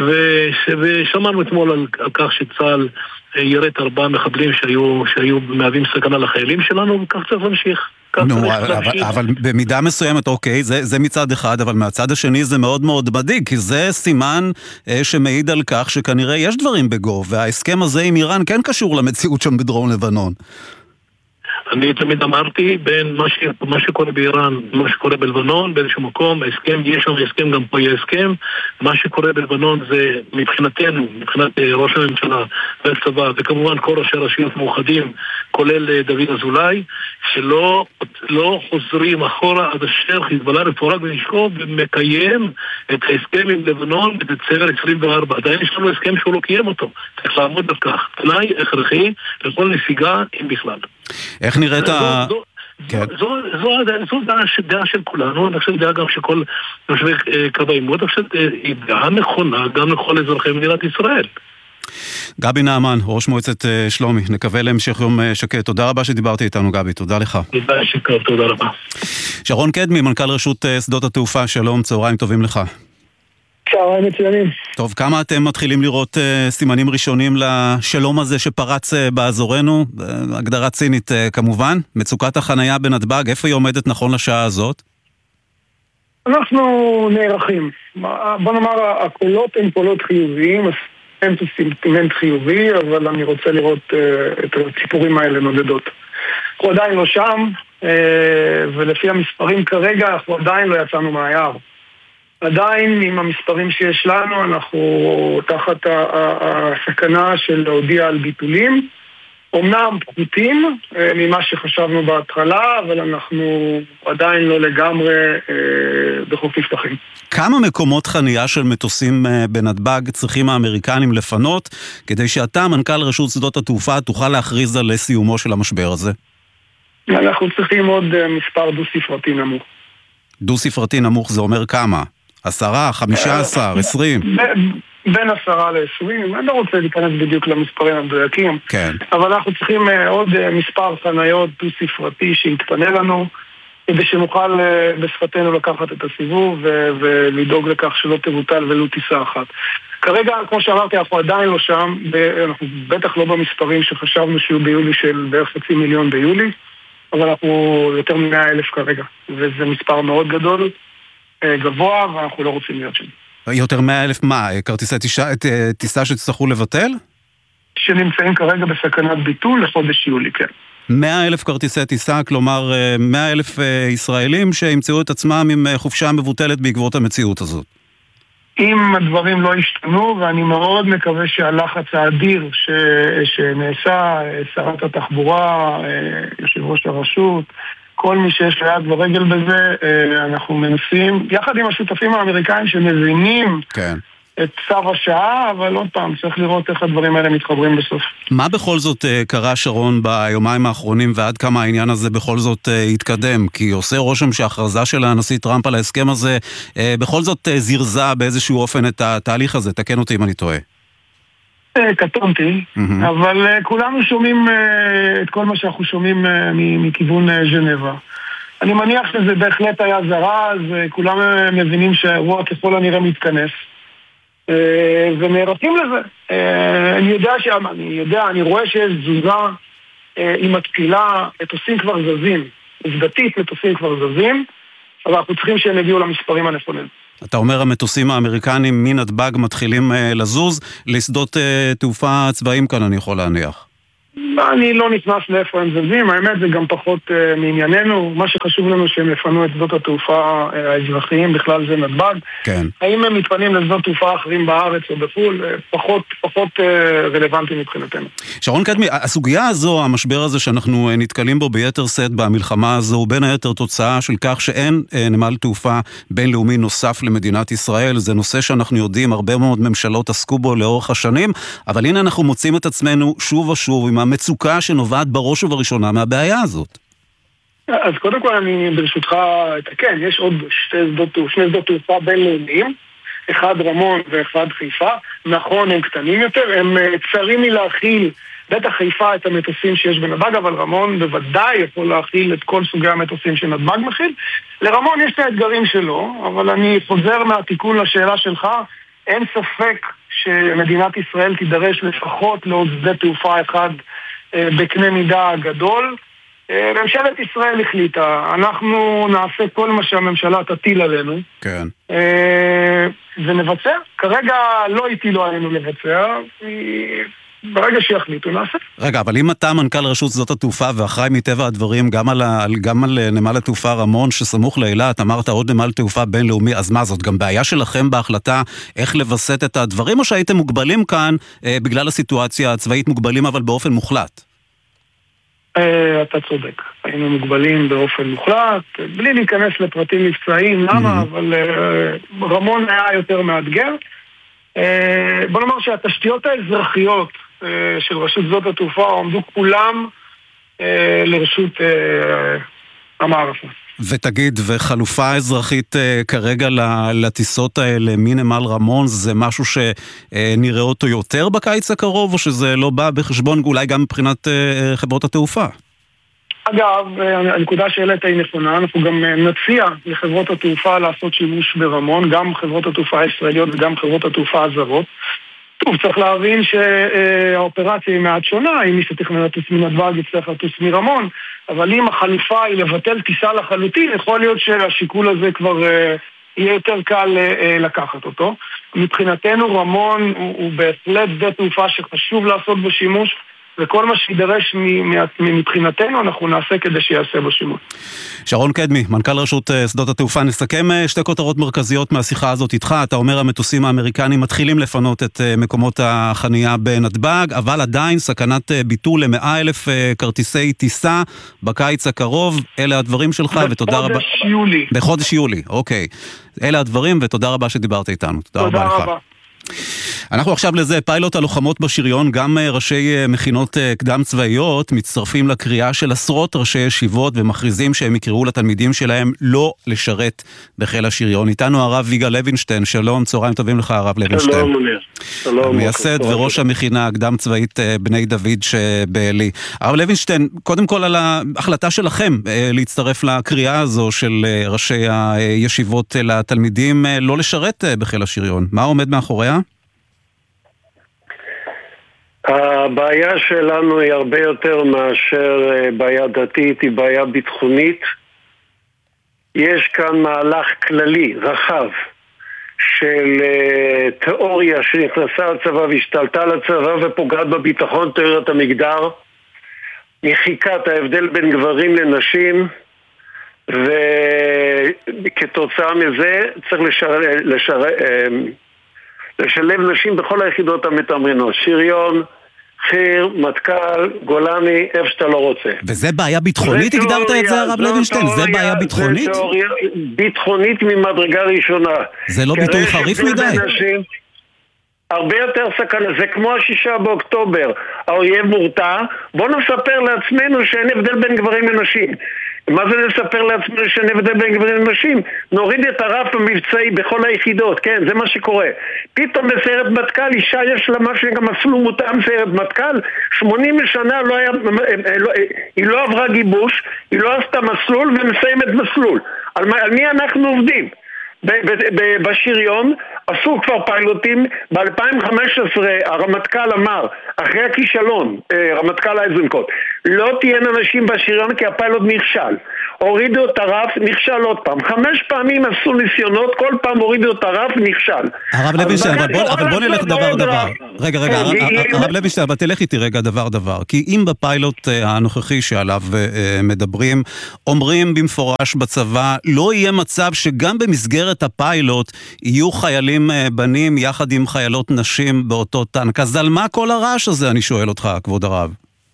ושמענו אתמול על כך שצה"ל ירט 4 מחבלים שהיו מהווים סכנה לחיילים שלנו, וכך צריך להמשיך. אבל במידה מסוימת, אוקיי, זה מצד אחד, אבל מהצד השני זה מאוד מאוד מדאיג, כי זה סימן שמעיד על כך שכנראה יש דברים בגו, וההסכם הזה עם איראן כן קשור למציאות שם בדרום לבנון. אני תמיד אמרתי בין מה שקורה באיראן, מה שקורה בלבנון, באיזשהו מקום, ההסכם, יש שם הסכם, גם פה יהיה הסכם. מה שקורה בלבנון זה מבחינתנו, מבחינת ראש הממשלה והצבא, וכמובן כל ראשי רשויות מאוחדים, כולל דוד אזולאי, שלא חוזרים אחורה עד אשר חיזבאללה מפורק ונשקוב ומקיים את ההסכם עם לבנון בדצמבר 24. עדיין יש לנו הסכם שהוא לא קיים אותו. צריך לעמוד בכך. תנאי הכרחי לכל נסיגה אם בכלל. איך נראית זו דעה של כולנו, אני חושב דעה גם שכל יושבי קו העימות, אני חושב היא דעה נכונה גם לכל אזרחי מדינת ישראל. גבי נעמן, ראש מועצת שלומי, נקווה להמשך יום שקט. תודה רבה שדיברתי איתנו, גבי, תודה לך. תודה רבה. שרון קדמי, מנכ"ל רשות שדות התעופה, שלום, צהריים טובים לך. צהריים מצוינים. טוב, כמה אתם מתחילים לראות סימנים ראשונים לשלום הזה שפרץ באזורנו? הגדרה צינית כמובן. מצוקת החנייה בנתב"ג, איפה היא עומדת נכון לשעה הזאת? אנחנו נערכים. בוא נאמר, הקולות הם קולות חיוביים, סנטימנט חיובי, אבל אני רוצה לראות את הציפורים האלה נודדות. אנחנו עדיין לא שם, ולפי המספרים כרגע אנחנו עדיין לא יצאנו מהיער. עדיין עם המספרים שיש לנו אנחנו תחת הסכנה של להודיע על ביטולים, אומנם פחותים ממה שחשבנו בהתחלה, אבל אנחנו עדיין לא לגמרי בחופים שטחים. כמה מקומות חנייה של מטוסים בנתב"ג צריכים האמריקנים לפנות, כדי שאתה, מנכ"ל רשות שדות התעופה, תוכל להכריז על סיומו של המשבר הזה? אנחנו צריכים עוד מספר דו-ספרתי נמוך. דו-ספרתי נמוך זה אומר כמה? 10, 15, 20? בין 10 ל-20, אני לא רוצה להיכנס בדיוק למספרים המדויקים, כן. אבל אנחנו צריכים עוד מספר חניות דו-ספרתי שיתפנה לנו, כדי שנוכל בשפתנו לקחת את הסיבוב ולדאוג לכך שלא תבוטל ולא טיסה אחת. כרגע, כמו שאמרתי, אנחנו עדיין לא שם, אנחנו בטח לא במספרים שחשבנו שיהיו ביולי של בערך 500,000 ביולי, אבל אנחנו יותר מ100,000 כרגע, וזה מספר מאוד גדול, גבוה, ואנחנו לא רוצים להיות שם. יותר 100,000 מה? כרטיסי טיסה שתצטרכו לבטל? שנמצאים כרגע בסכנת ביטול לחודש יולי, כן. 100,000 כרטיסי טיסה, כלומר 100,000 ישראלים שימצאו את עצמם עם חופשה מבוטלת בעקבות המציאות הזאת. אם הדברים לא ישתנו, ואני מאוד מקווה שהלחץ האדיר שנעשה, שרת התחבורה, יושב ראש הרשות, כל מי שיש ליד ורגל בזה, אנחנו מנסים, יחד עם השותפים האמריקאים שמבינים את צו השעה, אבל עוד פעם, צריך לראות איך הדברים האלה מתחברים בסוף. מה בכל זאת קרה, שרון, ביומיים האחרונים, ועד כמה העניין הזה בכל זאת יתקדם? כי עושה רושם שההכרזה של הנשיא טראמפ על ההסכם הזה, בכל זאת זירזה באיזשהו אופן את התהליך הזה. תקן אותי אם אני טועה. קטונתי, אבל כולנו שומעים את כל מה שאנחנו שומעים מכיוון ז'נבה. אני מניח שזה בהחלט היה זרז, וכולם מבינים שהאירוע ככל הנראה מתכנס. ונערכים לזה. אני רואה שיש תזוזה עם התפילה, מטוסים כבר זזים. עובדתית מטוסים כבר זזים, אבל אנחנו צריכים שהם יגיעו למספרים הנכונים. אתה אומר המטוסים האמריקנים מנתב"ג מתחילים לזוז, לשדות תעופה צבאיים כאן אני יכול להניח. אני לא נכנס לאיפה הם זזים, האמת זה גם פחות מענייננו, מה שחשוב לנו שהם יפנו את שדות התעופה האזרחיים, בכלל זה נתב"ג. כן. האם הם מתפנים לשדות תעופה אחרים בארץ או בחו"ל, פחות רלוונטי מבחינתנו. שרון קדמי, הסוגיה הזו, המשבר הזה שאנחנו נתקלים בו ביתר שאת במלחמה הזו, הוא בין היתר תוצאה של כך שאין נמל תעופה בינלאומי נוסף למדינת ישראל, זה נושא שאנחנו יודעים, הרבה מאוד ממשלות עסקו בו לאורך השנים, אבל הנה אנחנו מוצאים את עצמנו שוב ושוב עם המצוקה שנובעת בראש ובראשונה מהבעיה הזאת. אז קודם כל אני ברשותך אתקן, יש עוד שני שדות תעופה בינלאומיים, אחד רמון ואחד חיפה, נכון הם קטנים יותר, הם צרים מלהכיל בטח חיפה את המטוסים שיש בנתב"ג, אבל רמון בוודאי יכול להכיל את כל סוגי המטוסים שנתב"ג מכיל. לרמון יש את האתגרים שלו, אבל אני חוזר מהתיקון לשאלה שלך, אין ספק שמדינת ישראל תידרש לפחות לעוד שדה תעופה אחד בקנה מידה גדול. ממשלת ישראל החליטה, אנחנו נעשה כל מה שהממשלה תטיל עלינו. כן. ונבצע. כרגע לא הטילו עלינו לבצע, ברגע שיחליטו נעשה. רגע, אבל אם אתה מנכ"ל רשות שדות התעופה ואחראי מטבע הדברים גם על נמל התעופה רמון שסמוך לאילת, אמרת עוד נמל תעופה בינלאומי, אז מה זאת? גם בעיה שלכם בהחלטה איך לבסט את הדברים, או שהייתם מוגבלים כאן בגלל הסיטואציה הצבאית מוגבלים אבל באופן מוחלט? אתה צודק. היינו מוגבלים באופן מוחלט, בלי להיכנס לפרטים מבצעיים, למה? אבל רמון היה יותר מאתגר. בוא נאמר שהתשתיות האזרחיות של רשות שדות התעופה עומדו כולם לרשות המערכה. ותגיד, וחלופה אזרחית כרגע לטיסות האלה מנמל רמון, זה משהו שנראה אותו יותר בקיץ הקרוב, או שזה לא בא בחשבון אולי גם מבחינת חברות התעופה? אגב, הנקודה שהעלית היא נכונה, אנחנו גם נציע לחברות התעופה לעשות שימוש ברמון, גם חברות התעופה הישראליות וגם חברות התעופה הזרות. טוב, צריך להבין שהאופרציה היא מעט שונה, אם מי שתכנן לטוס מנתב"ג יצטרך לטוס מרמון, אבל אם החליפה היא לבטל טיסה לחלוטין, יכול להיות שהשיקול הזה כבר יהיה יותר קל לקחת אותו. מבחינתנו רמון הוא בהחלט שדה תעופה שחשוב לעשות בו שימוש, וכל מה שידרש מבחינתנו אנחנו נעשה כדי שיעשה בו שימוש. שרון קדמי, מנכ"ל רשות שדות התעופה, נסכם שתי כותרות מרכזיות מהשיחה הזאת איתך. אתה אומר המטוסים האמריקנים מתחילים לפנות את מקומות החנייה בנתב"ג, אבל עדיין סכנת ביטול ל100,000 כרטיסי טיסה בקיץ הקרוב. אלה הדברים שלך ותודה רבה. בחודש יולי. בחודש יולי, אוקיי. אלה הדברים ותודה רבה שדיברת איתנו. תודה רבה לך. אנחנו עכשיו לזה, פיילוט הלוחמות בשריון, גם ראשי מכינות קדם צבאיות מצטרפים לקריאה של עשרות ראשי ישיבות ומכריזים שהם יקראו לתלמידים שלהם לא לשרת בחיל השריון. איתנו הרב ויגאל לוינשטיין, שלום, צהריים טובים לך הרב לוינשטיין. שלום מוניר. שלום. מייסד וראש המכינה הקדם צבאית בני דוד שבעלי. הרב לוינשטיין, קודם כל על ההחלטה שלכם להצטרף לקריאה הזו של ראשי הישיבות לתלמידים לא לשרת בחיל השריון. מה עומד מאחוריה? הבעיה שלנו היא הרבה יותר מאשר בעיה דתית, היא בעיה ביטחונית. יש כאן מהלך כללי, רחב, של תיאוריה שנכנסה לצבא והשתלטה לצבא ופוגעת בביטחון, תיאוריית המגדר, מחיקת ההבדל בין גברים לנשים, וכתוצאה מזה צריך לשלב נשים בכל היחידות המתמרנות, שריון, חי"ר, מטכ"ל, גולני, איפה שאתה לא רוצה. וזה בעיה ביטחונית, הגדרת את זה הרב לוינשטיין? זה בעיה ביטחונית? זה תיאוריה ביטחונית ממדרגה ראשונה. זה לא ביטוי חריף מדי? הרבה יותר סכנה, זה כמו 6 באוקטובר, האויב מורתע, בוא נספר לעצמנו שאין הבדל בין גברים לנשים. מה זה לספר לעצמנו שנבדל בין גברים ונשים? נוריד את הרף המבצעי בכל היחידות, כן, זה מה שקורה. פתאום בסיירת מטכ"ל, אישה יש לה משהו גם אפילו מותאם סיירת מטכ"ל, 80 שנה לא היה, היא לא עברה גיבוש, היא לא עשתה מסלול ומסיימת מסלול. על מי אנחנו עובדים? בשריון עשו כבר פיילוטים. ב-2015 הרמטכ"ל אמר, אחרי הכישלון, רמטכ"ל איזנקוט, לא תהיינה נשים בשריון כי הפיילוט נכשל. הורידו את הרף, נכשל עוד פעם. 5 פעמים עשו ניסיונות, כל פעם הורידו את הרף, נכשל. הרב לוינשטיין, אבל בוא נלך דבר. רגע, הרב לוינשטיין, אבל תלך איתי רגע דבר. כי אם בפיילוט הנוכחי שעליו מדברים, אומרים במפורש בצבא, לא יהיה מצב שגם במסגרת הפיילוט יהיו חיילים בנים יחד עם חיילות נשים באותו טנק. אז על מה כל הרעש הזה, אני שואל אותך, כבוד הרב?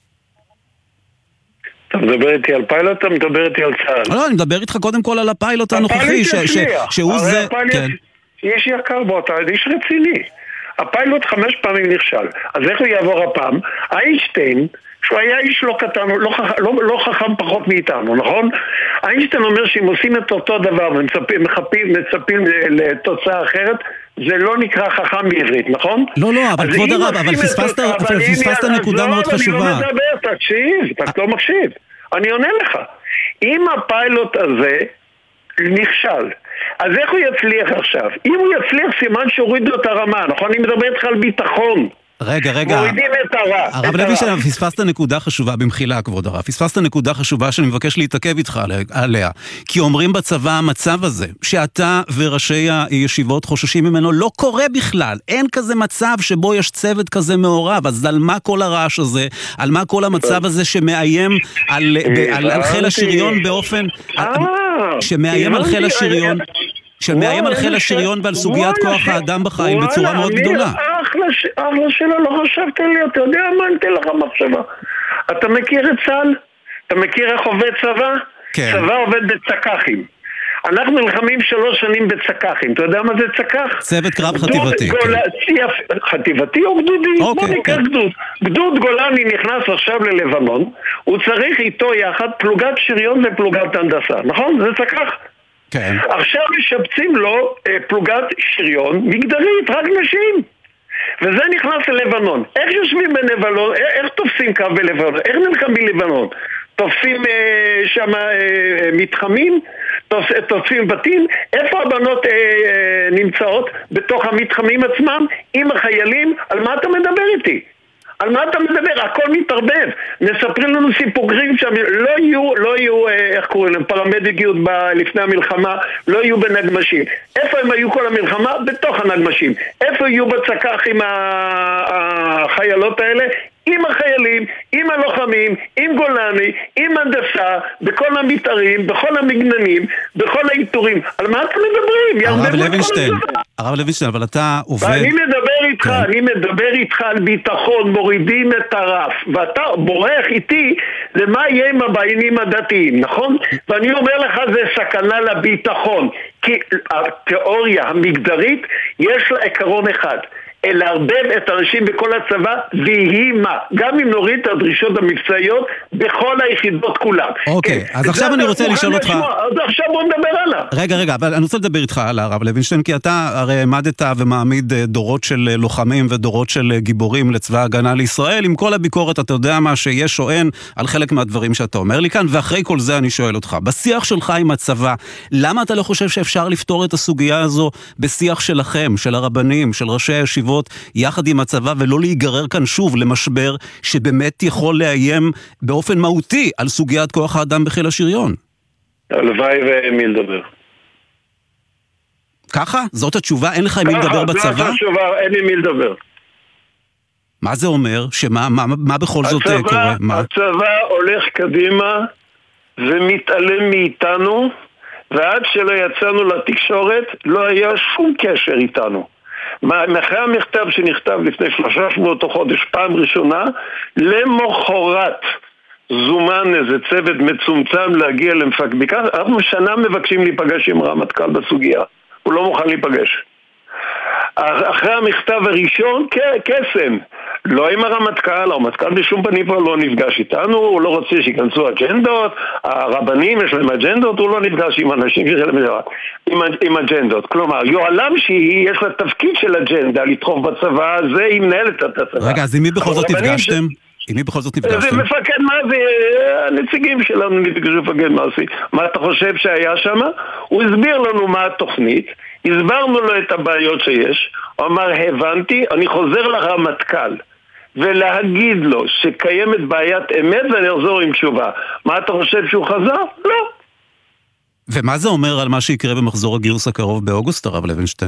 אתה מדבר איתי על פיילוט, אתה מדבר איתי על צה"ל. לא, אני מדבר איתך קודם כל על הפיילוט הנוכחי, שהוא זה... יש יקר בו, אתה איש רציני. הפיילוט 5 פעמים נכשל. אז איך הוא יעבור הפעם? איינשטיין, שהוא היה איש לא קטן, לא חכם פחות מאיתנו, נכון? איינשטיין אומר שאם עושים את אותו דבר ומצפים לתוצאה אחרת, זה לא נקרא חכם בעברית, נכון? לא, אבל כבוד הרב, אבל פספסת נקודה מאוד חשובה. אני לא מדבר, תקשיב, אתה לא מקשיב. אני עונה לך. אם הפיילוט הזה נכשל, אז איך הוא יצליח עכשיו? אם הוא יצליח, סימן שהורידו את הרמה, נכון? אני מדבר איתך על ביטחון. רגע. מורידים את הרע. הרב לוינשטיין, פספסת נקודה חשובה, במחילה כבוד הרב, פספסת נקודה חשובה שאני מבקש להתעכב איתך עליה. כי אומרים בצבא המצב הזה, שאתה וראשי הישיבות חוששים ממנו, לא קורה בכלל. אין כזה מצב שבו יש צוות כזה מעורב. אז על מה כל הרעש הזה? על מה כל המצב הזה שמאיים על חיל השריון באופן... שמאיים על חיל השריון... שמאיים על חיל השריון ועל סוגיית כוח האדם בחיים בצורה מאוד גדולה. אחלה שלו, לא חשבת לי, אתה יודע מה, אני אתן לך מחשבה. אתה מכיר את צה"ל? אתה מכיר איך עובד צבא? כן. צבא עובד בצקחים. אנחנו נלחמים 3 שנים בצקחים. אתה יודע מה זה צקח? צוות קרב חטיבתי. חטיבתי או גדודי? בוא נקרא גדוד. גדוד גולני נכנס עכשיו ללבנון, הוא צריך איתו יחד פלוגת שריון ופלוגת הנדסה, נכון? זה צקח? כן. עכשיו משפצים לו פלוגת שריון מגדרית, רק נשים. וזה נכנס ללבנון. איך יושבים בלבנון? איך תופסים קו בלבנון? איך נלחמים בלבנון? תופסים שם מתחמים? תופסים בתים? איפה הבנות נמצאות? בתוך המתחמים עצמם? עם החיילים? על מה אתה מדבר איתי? על מה אתה מדבר? הכל מתערבב. מספרים לנו סיפורים שם, לא יהיו, איך קוראים להם, פרמדיקיות לפני המלחמה, לא יהיו בנגמשים. איפה הם היו כל המלחמה? בתוך הנגמשים. איפה יהיו בצקח עם החיילות האלה? עם החיילים, עם הלוחמים, עם גולני, עם הנדסה, בכל המתארים, בכל המגננים, בכל האיתורים. על מה אתם מדברים? הרב לוינשטיין, אבל אתה עובד... אני מדבר איתך על ביטחון, מורידים את הרף, ואתה בורח איתי למה יהיה עם הבעיינים הדתיים, נכון? ואני אומר לך, זה סכנה לביטחון, כי התיאוריה המגדרית יש לה עקרון אחד, לערבב את האנשים בכל הצבא ויהי מה, גם אם נוריד את הדרישות המבצעיות בכל היחידות כולן. אוקיי, אז עכשיו אני רוצה לשאול אותך... אז עכשיו בוא נדבר עליו. רגע, אבל אני רוצה לדבר איתך על הרב לוינשטיין, כי אתה הרי העמדת ומעמיד דורות של לוחמים ודורות של גיבורים לצבא ההגנה לישראל, עם כל הביקורת אתה יודע מה שיש או אין על חלק מהדברים שאתה אומר לי כאן, ואחרי כל זה אני שואל אותך, בשיח שלך עם הצבא, למה אתה לא חושב שאפשר לפתור את הסוגיה הזו בשיח שלכם, של הרבנים, של ראשי הישיבות, יחד עם הצבא, ולא להיגרר כאן שוב למשבר שבאמת יכול לאיים באופן מהותי על סוגיית כוח האדם בחיל השריון? הלוואי ומי לדבר. ככה? זאת התשובה? אין לך עם מי לדבר בצבא? זאת התשובה, אין עם מי לדבר. מה זה אומר? מה בכל זאת קורה? הצבא הולך קדימה ומתעלם מאיתנו, ועד שלא יצאנו לתקשורת לא היה שום קשר איתנו. מאחרי המכתב שנכתב לפני 3 שבועות או חודש, פעם ראשונה, למחרת זומן איזה צוות מצומצם להגיע למפקד. אנחנו שנה מבקשים להיפגש עם רמטכ"ל בסוגיה, הוא לא מוכן להיפגש. אחרי המכתב הראשון, קסם, לא עם הרמטכ"ל בשום פנים פה לא נפגש איתנו, הוא לא רוצה שיכנסו אג'נדות, הרבנים יש להם אג'נדות, הוא לא נפגש עם אנשים עם אג'נדות. כלומר, יוהל"ם שהיא, יש לה תפקיד של אג'נדה לתחוב בצבא, זה היא מנהלת את הצבא. רגע, אז עם מי בכל זאת נפגשתם? עם מי בכל זאת נפגשתם? זה מפקד מעשי, הנציגים שלנו נפגשו מפקד מעשי. מה אתה חושב שהיה שם? הוא הסביר לנו מה התוכנית, הסברנו לו את הבעיות שיש, הוא אמר, הבנתי, אני חוזר לרמטכ"ל ולהגיד לו שקיימת בעיית אמת ואני אחזור עם תשובה. מה אתה חושב שהוא חזר? לא. ומה זה אומר על מה שיקרה במחזור הגיוס הקרוב באוגוסט, הרב לוינשטיין?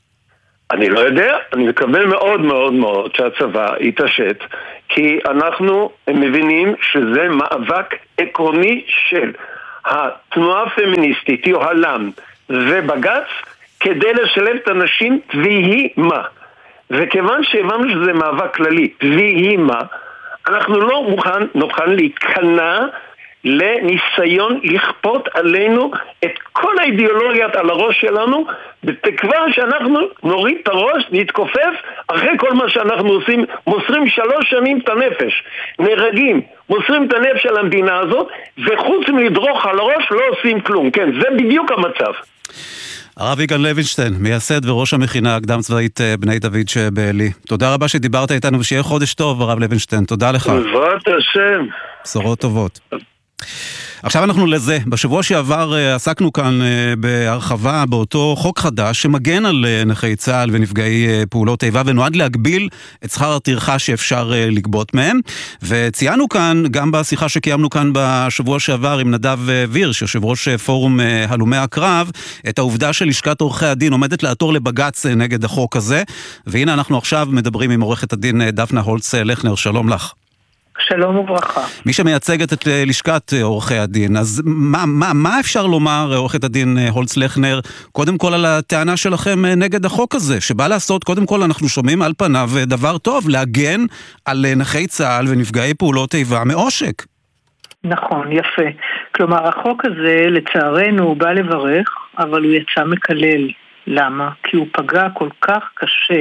אני לא יודע, אני מקבל מאוד מאוד מאוד שהצבא יתעשת, כי אנחנו מבינים שזה מאבק עקרוני של התנועה הפמיניסטית, יוהל"ם ובג"ץ, כדי לשלב את הנשים ויהי מה. וכיוון שהבנו שזה מאבק כללי ויהי מה, אנחנו לא נוכל להיכנע לניסיון לכפות עלינו את כל האידיאולוגיות על הראש שלנו, בתקווה שאנחנו נוריד את הראש, נתכופף, אחרי כל מה שאנחנו עושים, מוסרים 3 שנים את הנפש, נהרגים, מוסרים את הנפש של המדינה הזאת, וחוץ מלדרוך על הראש לא עושים כלום. כן, זה בדיוק המצב. הרב יגאל לוינשטיין, מייסד וראש המכינה הקדם צבאית בני דוד שבעלי. תודה רבה שדיברת איתנו ושיהיה חודש טוב, הרב לוינשטיין. תודה לך. בעזרת השם. בשורות טובות. עכשיו אנחנו לזה. בשבוע שעבר עסקנו כאן בהרחבה באותו חוק חדש שמגן על נכי צה"ל ונפגעי פעולות איבה ונועד להגביל את שכר הטרחה שאפשר לגבות מהם, וציינו כאן גם בשיחה שקיימנו כאן בשבוע שעבר עם נדב וירש, יושב ראש פורום הלומי הקרב, את העובדה שלשכת עורכי הדין עומדת לעתור לבג"ץ נגד החוק הזה, והנה אנחנו עכשיו מדברים עם עורכת הדין דפנה הולץ לכנר. שלום לך. שלום וברכה. מי שמייצגת את לשכת עורכי הדין, אז מה אפשר לומר, עורכת הדין הולץ לכנר, קודם כל על הטענה שלכם נגד החוק הזה, שבא לעשות, קודם כל אנחנו שומעים על פניו דבר טוב, להגן על נכי צה"ל ונפגעי פעולות איבה מעושק. נכון, יפה. כלומר, החוק הזה לצערנו בא לברך, אבל הוא יצא מקלל. למה? כי הוא פגע כל כך קשה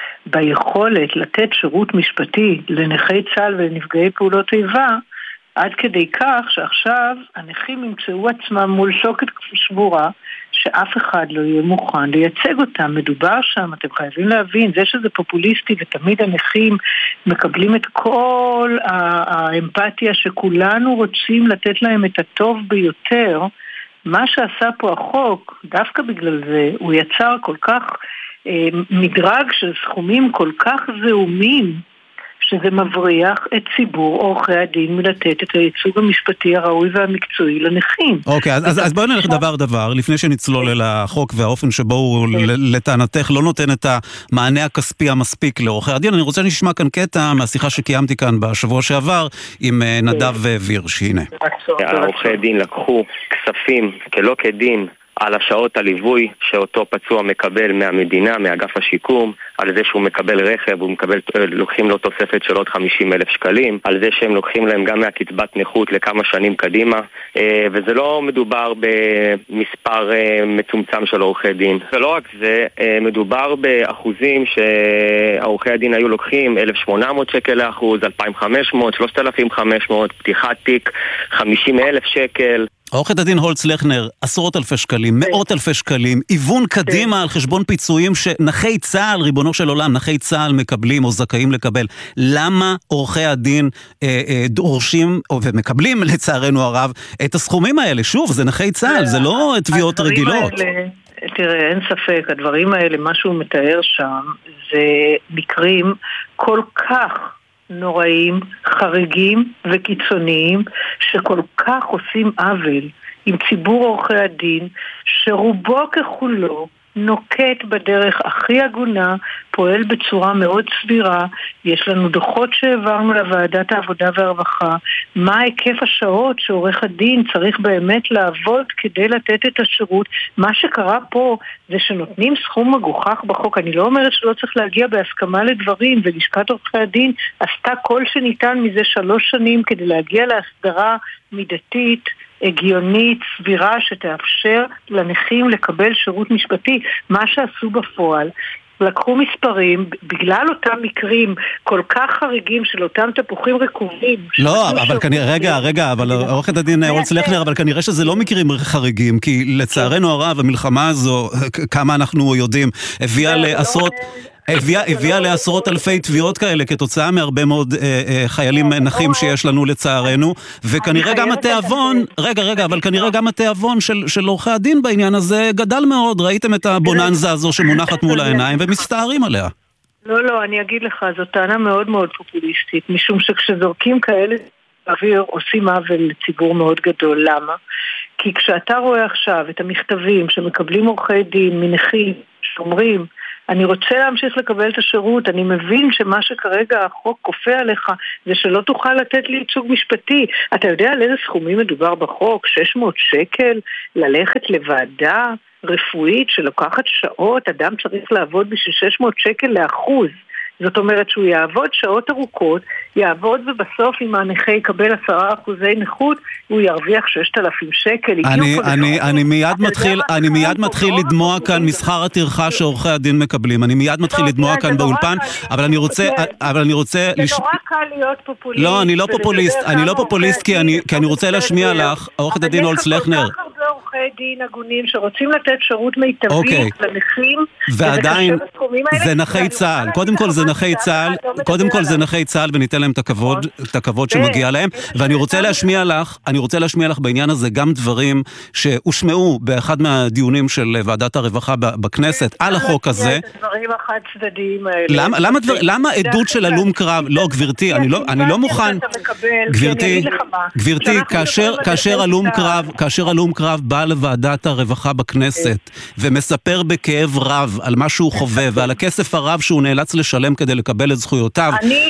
ביכולת לתת שירות משפטי לנכי צה"ל ולנפגעי פעולות איבה, עד כדי כך שעכשיו הנכים ימצאו עצמם מול שוקת שבורה, שאף אחד לא יהיה מוכן לייצג אותם. מדובר שם, אתם חייבים להבין, זה שזה פופוליסטי ותמיד הנכים מקבלים את כל האמפתיה שכולנו רוצים לתת להם את הטוב ביותר. מה שעשה פה החוק, דווקא בגלל זה, הוא יצר כל כך מדרג של סכומים כל כך זעומים, שזה מבריח את ציבור עורכי הדין מלתת את הייצוג המשפטי הראוי והמקצועי לנכים. אוקיי, אז בואו נלך דבר, לפני שנצלול אל החוק והאופן שבו הוא לטענתך לא נותן את המענה הכספי המספיק לעורכי הדין. אני רוצה לשמוע כאן קטע מהשיחה שקיימתי כאן בשבוע שעבר עם נדב וירש. הנה. העורכי הדין לקחו כספים כלא כדין על השעות הליווי שאותו פצוע מקבל מהמדינה, מאגף השיקום, על זה שהוא מקבל רכב, לוקחים לו תוספת של עוד 50,000 שקלים, על זה שהם לוקחים להם גם מהקצבת נכות לכמה שנים קדימה, וזה לא מדובר במספר מצומצם של עורכי דין. ולא רק זה, מדובר באחוזים שהעורכי הדין היו לוקחים 1,800 שקל לאחוז, 2,500, 3,500, פתיחת תיק 50,000 שקל. עורכת הדין הולץ לכנר, 10,000 שקלים, 100,000 שקלים, איוון קדימה על חשבון פיצויים שנכי צה"ל, ריבונו של עולם, נכי צה"ל מקבלים או זכאים לקבל. למה עורכי הדין דורשים ומקבלים לצערנו הרב את הסכומים האלה? שוב, זה נכי צה"ל, זה לא תביעות רגילות. תראה, אין ספק, הדברים האלה, מה שהוא מתאר שם, זה מקרים כל כך נוראים, חריגים וקיצוניים, שכל כך עושים עוול עם ציבור עורכי הדין, שרובו ככולו נוקט בדרך הכי הגונה, פועל בצורה מאוד סבירה. יש לנו דוחות שהעברנו לוועדת העבודה והרווחה, מה היקף השעות שעורך הדין צריך באמת לעבוד כדי לתת את השירות. מה שקרה פה זה שנותנים סכום מגוחך בחוק. אני לא אומרת שלא צריך להגיע בהסכמה לדברים, ולשכת עורכי הדין עשתה כל שניתן מזה 3 שנים כדי להגיע להסדרה מידתית, הגיונית, סבירה, שתאפשר לנכים לקבל שירות משפטי. מה שעשו בפועל לקחו מספרים, בגלל אותם מקרים כל כך חריגים של אותם תפוחים רקובים. לא, אבל כנראה, רגע, אבל עורכת הדין אולץ-לכנר, אבל כנראה שזה לא מקרים חריגים, כי לצערנו הרב, המלחמה הזו, כמה אנחנו יודעים, הביאה לעשרות אלפי תביעות כאלה כתוצאה מהרבה מאוד חיילים נחים שיש לנו לצערנו, וכנראה גם התיאבון, אבל כנראה גם התיאבון של עורכי הדין בעניין הזה גדל מאוד. ראיתם את הבוננזה הזו שמונחת מול העיניים ומסתערים עליה. לא, אני אגיד לך, זו טענה מאוד מאוד פופוליסטית, משום שכשזורקים כאלה באוויר עושים עוול לציבור מאוד גדול. למה? כי כשאתה רואה עכשיו את המכתבים שמקבלים עורכי דין מנחים שאומרים, אני רוצה להמשיך לקבל את השירות, אני מבין שמה שכרגע החוק כופה עליך זה שלא תוכל לתת לי ייצוג משפטי. אתה יודע על איזה סכומים מדובר בחוק? 600 שקל ללכת לוועדה רפואית שלוקחת שעות, אדם צריך לעבוד בשביל 600 שקל לאחוז. זאת אומרת שהוא יעבוד שעות ארוכות, יעבוד ובסוף אם הנכה יקבל 10% נכות, הוא ירוויח 6,000 שקל. אני מיד מתחיל לדמוע כאן משכר הטרחה שעורכי הדין מקבלים. אני מיד מתחיל לדמוע כאן באולפן, אבל אני רוצה... זה נורא קל להיות פופוליסט. לא, אני לא פופוליסט כי אני רוצה להשמיע לך, עורכת הדין אולץ-לכנר. עורכי דין הגונים שרוצים לתת שירות מיטבי לנכים, ועדיין זה נכי צה"ל. קודם כל זה נכי צה"ל וניתן להם את הכבוד שמגיע להם. ואני רוצה להשמיע לך בעניין הזה גם דברים שהושמעו באחד מהדיונים של ועדת הרווחה בכנסת על החוק הזה. למה עדות של הלום קרב? לא, גברתי, אני לא מוכן. גברתי, כאשר הלום קרב בא לוועדת הרווחה בכנסת ומספר בכאב רב על מה שהוא חווה ועל הכסף הרב שהוא נאלץ לשלם כדי לקבל את זכויותיו,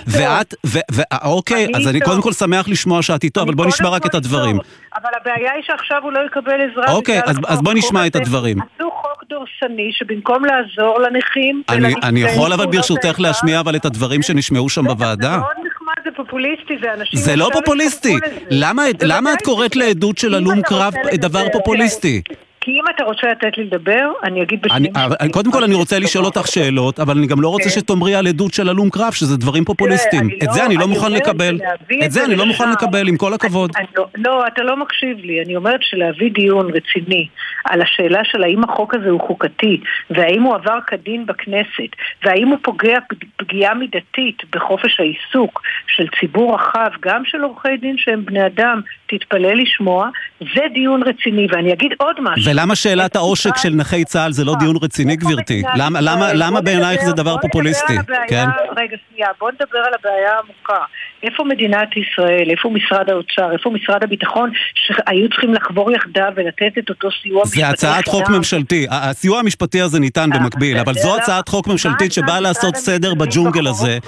אוקיי, אז אני קודם כל שמח לשמוע שאת איתו, אבל בוא נשמע רק את הדברים. אבל הבעיה היא שעכשיו הוא לא יקבל עזרה. אוקיי, אז בוא נשמע את הדברים. עשו חוק דורסני שבמקום לעזור לנכים... אני יכול אבל ברשותך להשמיע אבל את הדברים שנשמעו שם בוועדה. זה מאוד נחמד, זה פופוליסטי, זה אנשים... זה לא פופוליסטי. למה את קוראת לעדות של הלום קרב דבר פופוליסטי? כי אם אתה רוצה לתת לי לדבר, אני אגיד בשנים... קודם כל אני רוצה לשאול אותך שאלות, אבל אני גם לא רוצה שתאמרי על עדות של הלום קרב, שזה דברים פופוליסטיים. את זה אני לא מוכן לקבל. את זה אני לא מוכן לקבל, עם כל הכבוד. לא, אתה לא מקשיב לי. אני אומרת שלהביא דיון רציני על השאלה של האם החוק הזה הוא חוקתי, והאם הוא עבר כדין בכנסת, והאם הוא פוגע פגיעה מידתית בחופש העיסוק של ציבור רחב, גם של עורכי דין שהם בני אדם, תתפלא לשמוע, זה דיון רציני. ואני אגיד עוד משהו. ולמה שאלת העושק של נכי צה"ל זה לא דיון רציני, גברתי? למה בעינייך זה דבר פופוליסטי? רגע, שנייה, בוא נדבר על הבעיה העמוקה. איפה מדינת ישראל, איפה משרד האוצר, איפה משרד הביטחון, שהיו צריכים לחבור יחדיו ולתת את אותו סיוע משפטי? זה הצעת חוק ממשלתי. הסיוע המשפטי הזה ניתן במקביל, אבל זו הצעת חוק ממשלתית שבאה לעשות סדר בג'ונגל הזה,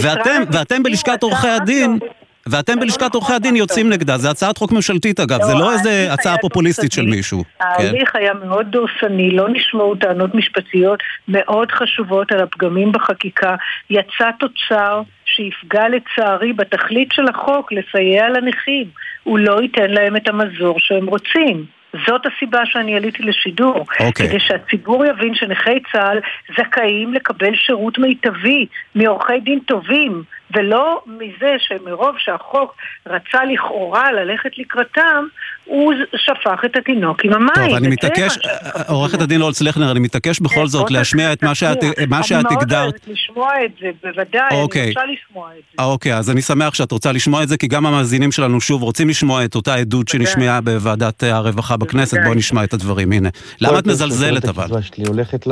ואתם בלשכת עורכי הדין... בלשכת עורכי הדין יוצאים נגדה. זה הצעת חוק ממשלתית אגב, זה לא איזה הצעה פופוליסטית של מישהו. ההליך היה מאוד דורסני, לא נשמעו טענות משפטיות מאוד חשובות על הפגמים בחקיקה, יצא תוצר שיפגע לצערי בתכלית של החוק לסייע לנכים, הוא לא ייתן להם את המזור שהם רוצים. זאת הסיבה שאני עליתי לשידור, כדי שהציבור יבין שנכי צה"ל זכאים לקבל שירות מיטבי מעורכי דין טובים, ולא מזה שמרוב שהחוק רצה לכאורה ללכת לקראתם, הוא שפך את התינוק עם המים. טוב, אני מתעקש, עורכת הדין אולץ-לכנר, אני מתעקש בכל זאת להשמיע את מה שאת הגדרת. אני מאוד אוהבת לשמוע את זה, בוודאי, אני רוצה לשמוע את זה. אוקיי, אז אני שמח שאת רוצה לשמוע את זה, כי גם המאזינים שלנו שוב רוצים לשמוע את אותה עדות שנשמעה בוועדת הרווחה בכנסת. בואו נשמע את הדברים, הנה. למה את מזלזלת אבל? הקצבה שלי הולכת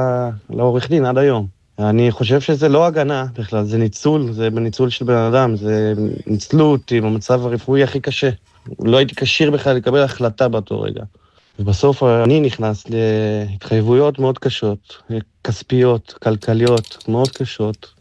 לעורך דין עד היום. אני חושב שזה לא הגנה בכלל, זה ניצול, זה בניצול של בן אדם, זה ניצלות עם המצב הרפואי הכי קשה. לא הייתי קשיר בכלל לקבל החלטה באותו רגע. ובסוף אני נכנס להתחייבויות מאוד קשות, כספיות, כלכליות מאוד קשות,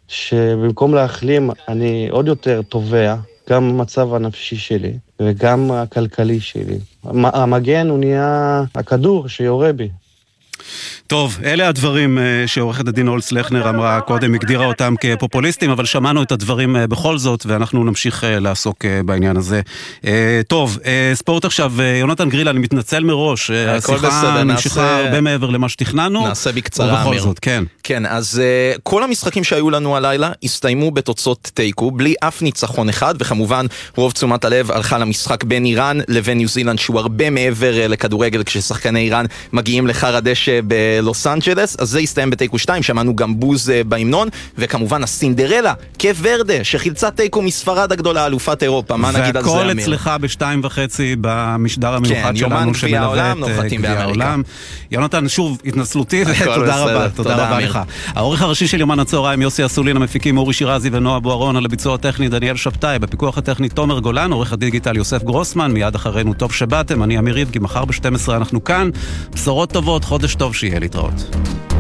שבמקום להחלים אני עוד יותר תובע, גם המצב הנפשי שלי וגם הכלכלי שלי. המגן הוא נהיה הכדור שיורה בי. טוב, אלה הדברים שעורכת הדין אולס לכנר אמרה קודם, הגדירה אותם כפופוליסטים, אבל שמענו את הדברים בכל זאת, ואנחנו נמשיך לעסוק בעניין הזה. טוב, ספורט עכשיו, יונתן גריל, אני מתנצל מראש, השיחה נמשיכה הרבה מעבר למה שתכננו. נעשה בקצרה, אמיר. זאת, כן. כן, אז כל המשחקים שהיו לנו הלילה הסתיימו בתוצאות תיקו, בלי אף ניצחון אחד, וכמובן רוב תשומת הלב הלכה למשחק בין איראן לבין ניו זילנד, שהוא הרבה מעבר לכדורגל, כששחקני איראן מגיעים לחר הדשא בלוס אנג'לס, אז זה הסתיים בתיקו 2, שמענו גם בוז בהמנון, וכמובן הסינדרלה, קייפ ורדה, שחילצה תיקו מספרד הגדולה, אלופת אירופה, מה נגיד על זה, אמיר? והכל אצלך ב2:30 במשדר המיוחד שלנו, שמלווה את גביע העולם. יונתן, שוב, התנצלותי, ותודה רבה, תודה רבה לך. העורך הראשי של יומן הצהריים, יוסי אסולין, המפיקים אורי שירזי ונועה בוארון, על הביצוע הטכני דניאל שבתאי, בפיקוח הטכני תומר גולן, עורך הדיגיטל יוסף גרוסמן, מיד אחרינו טוב שבאתם, אני אמיר ריבקי, מחר ב12 אנחנו כאן, בשורות טובות, חודש טוב שיהיה, להתראות.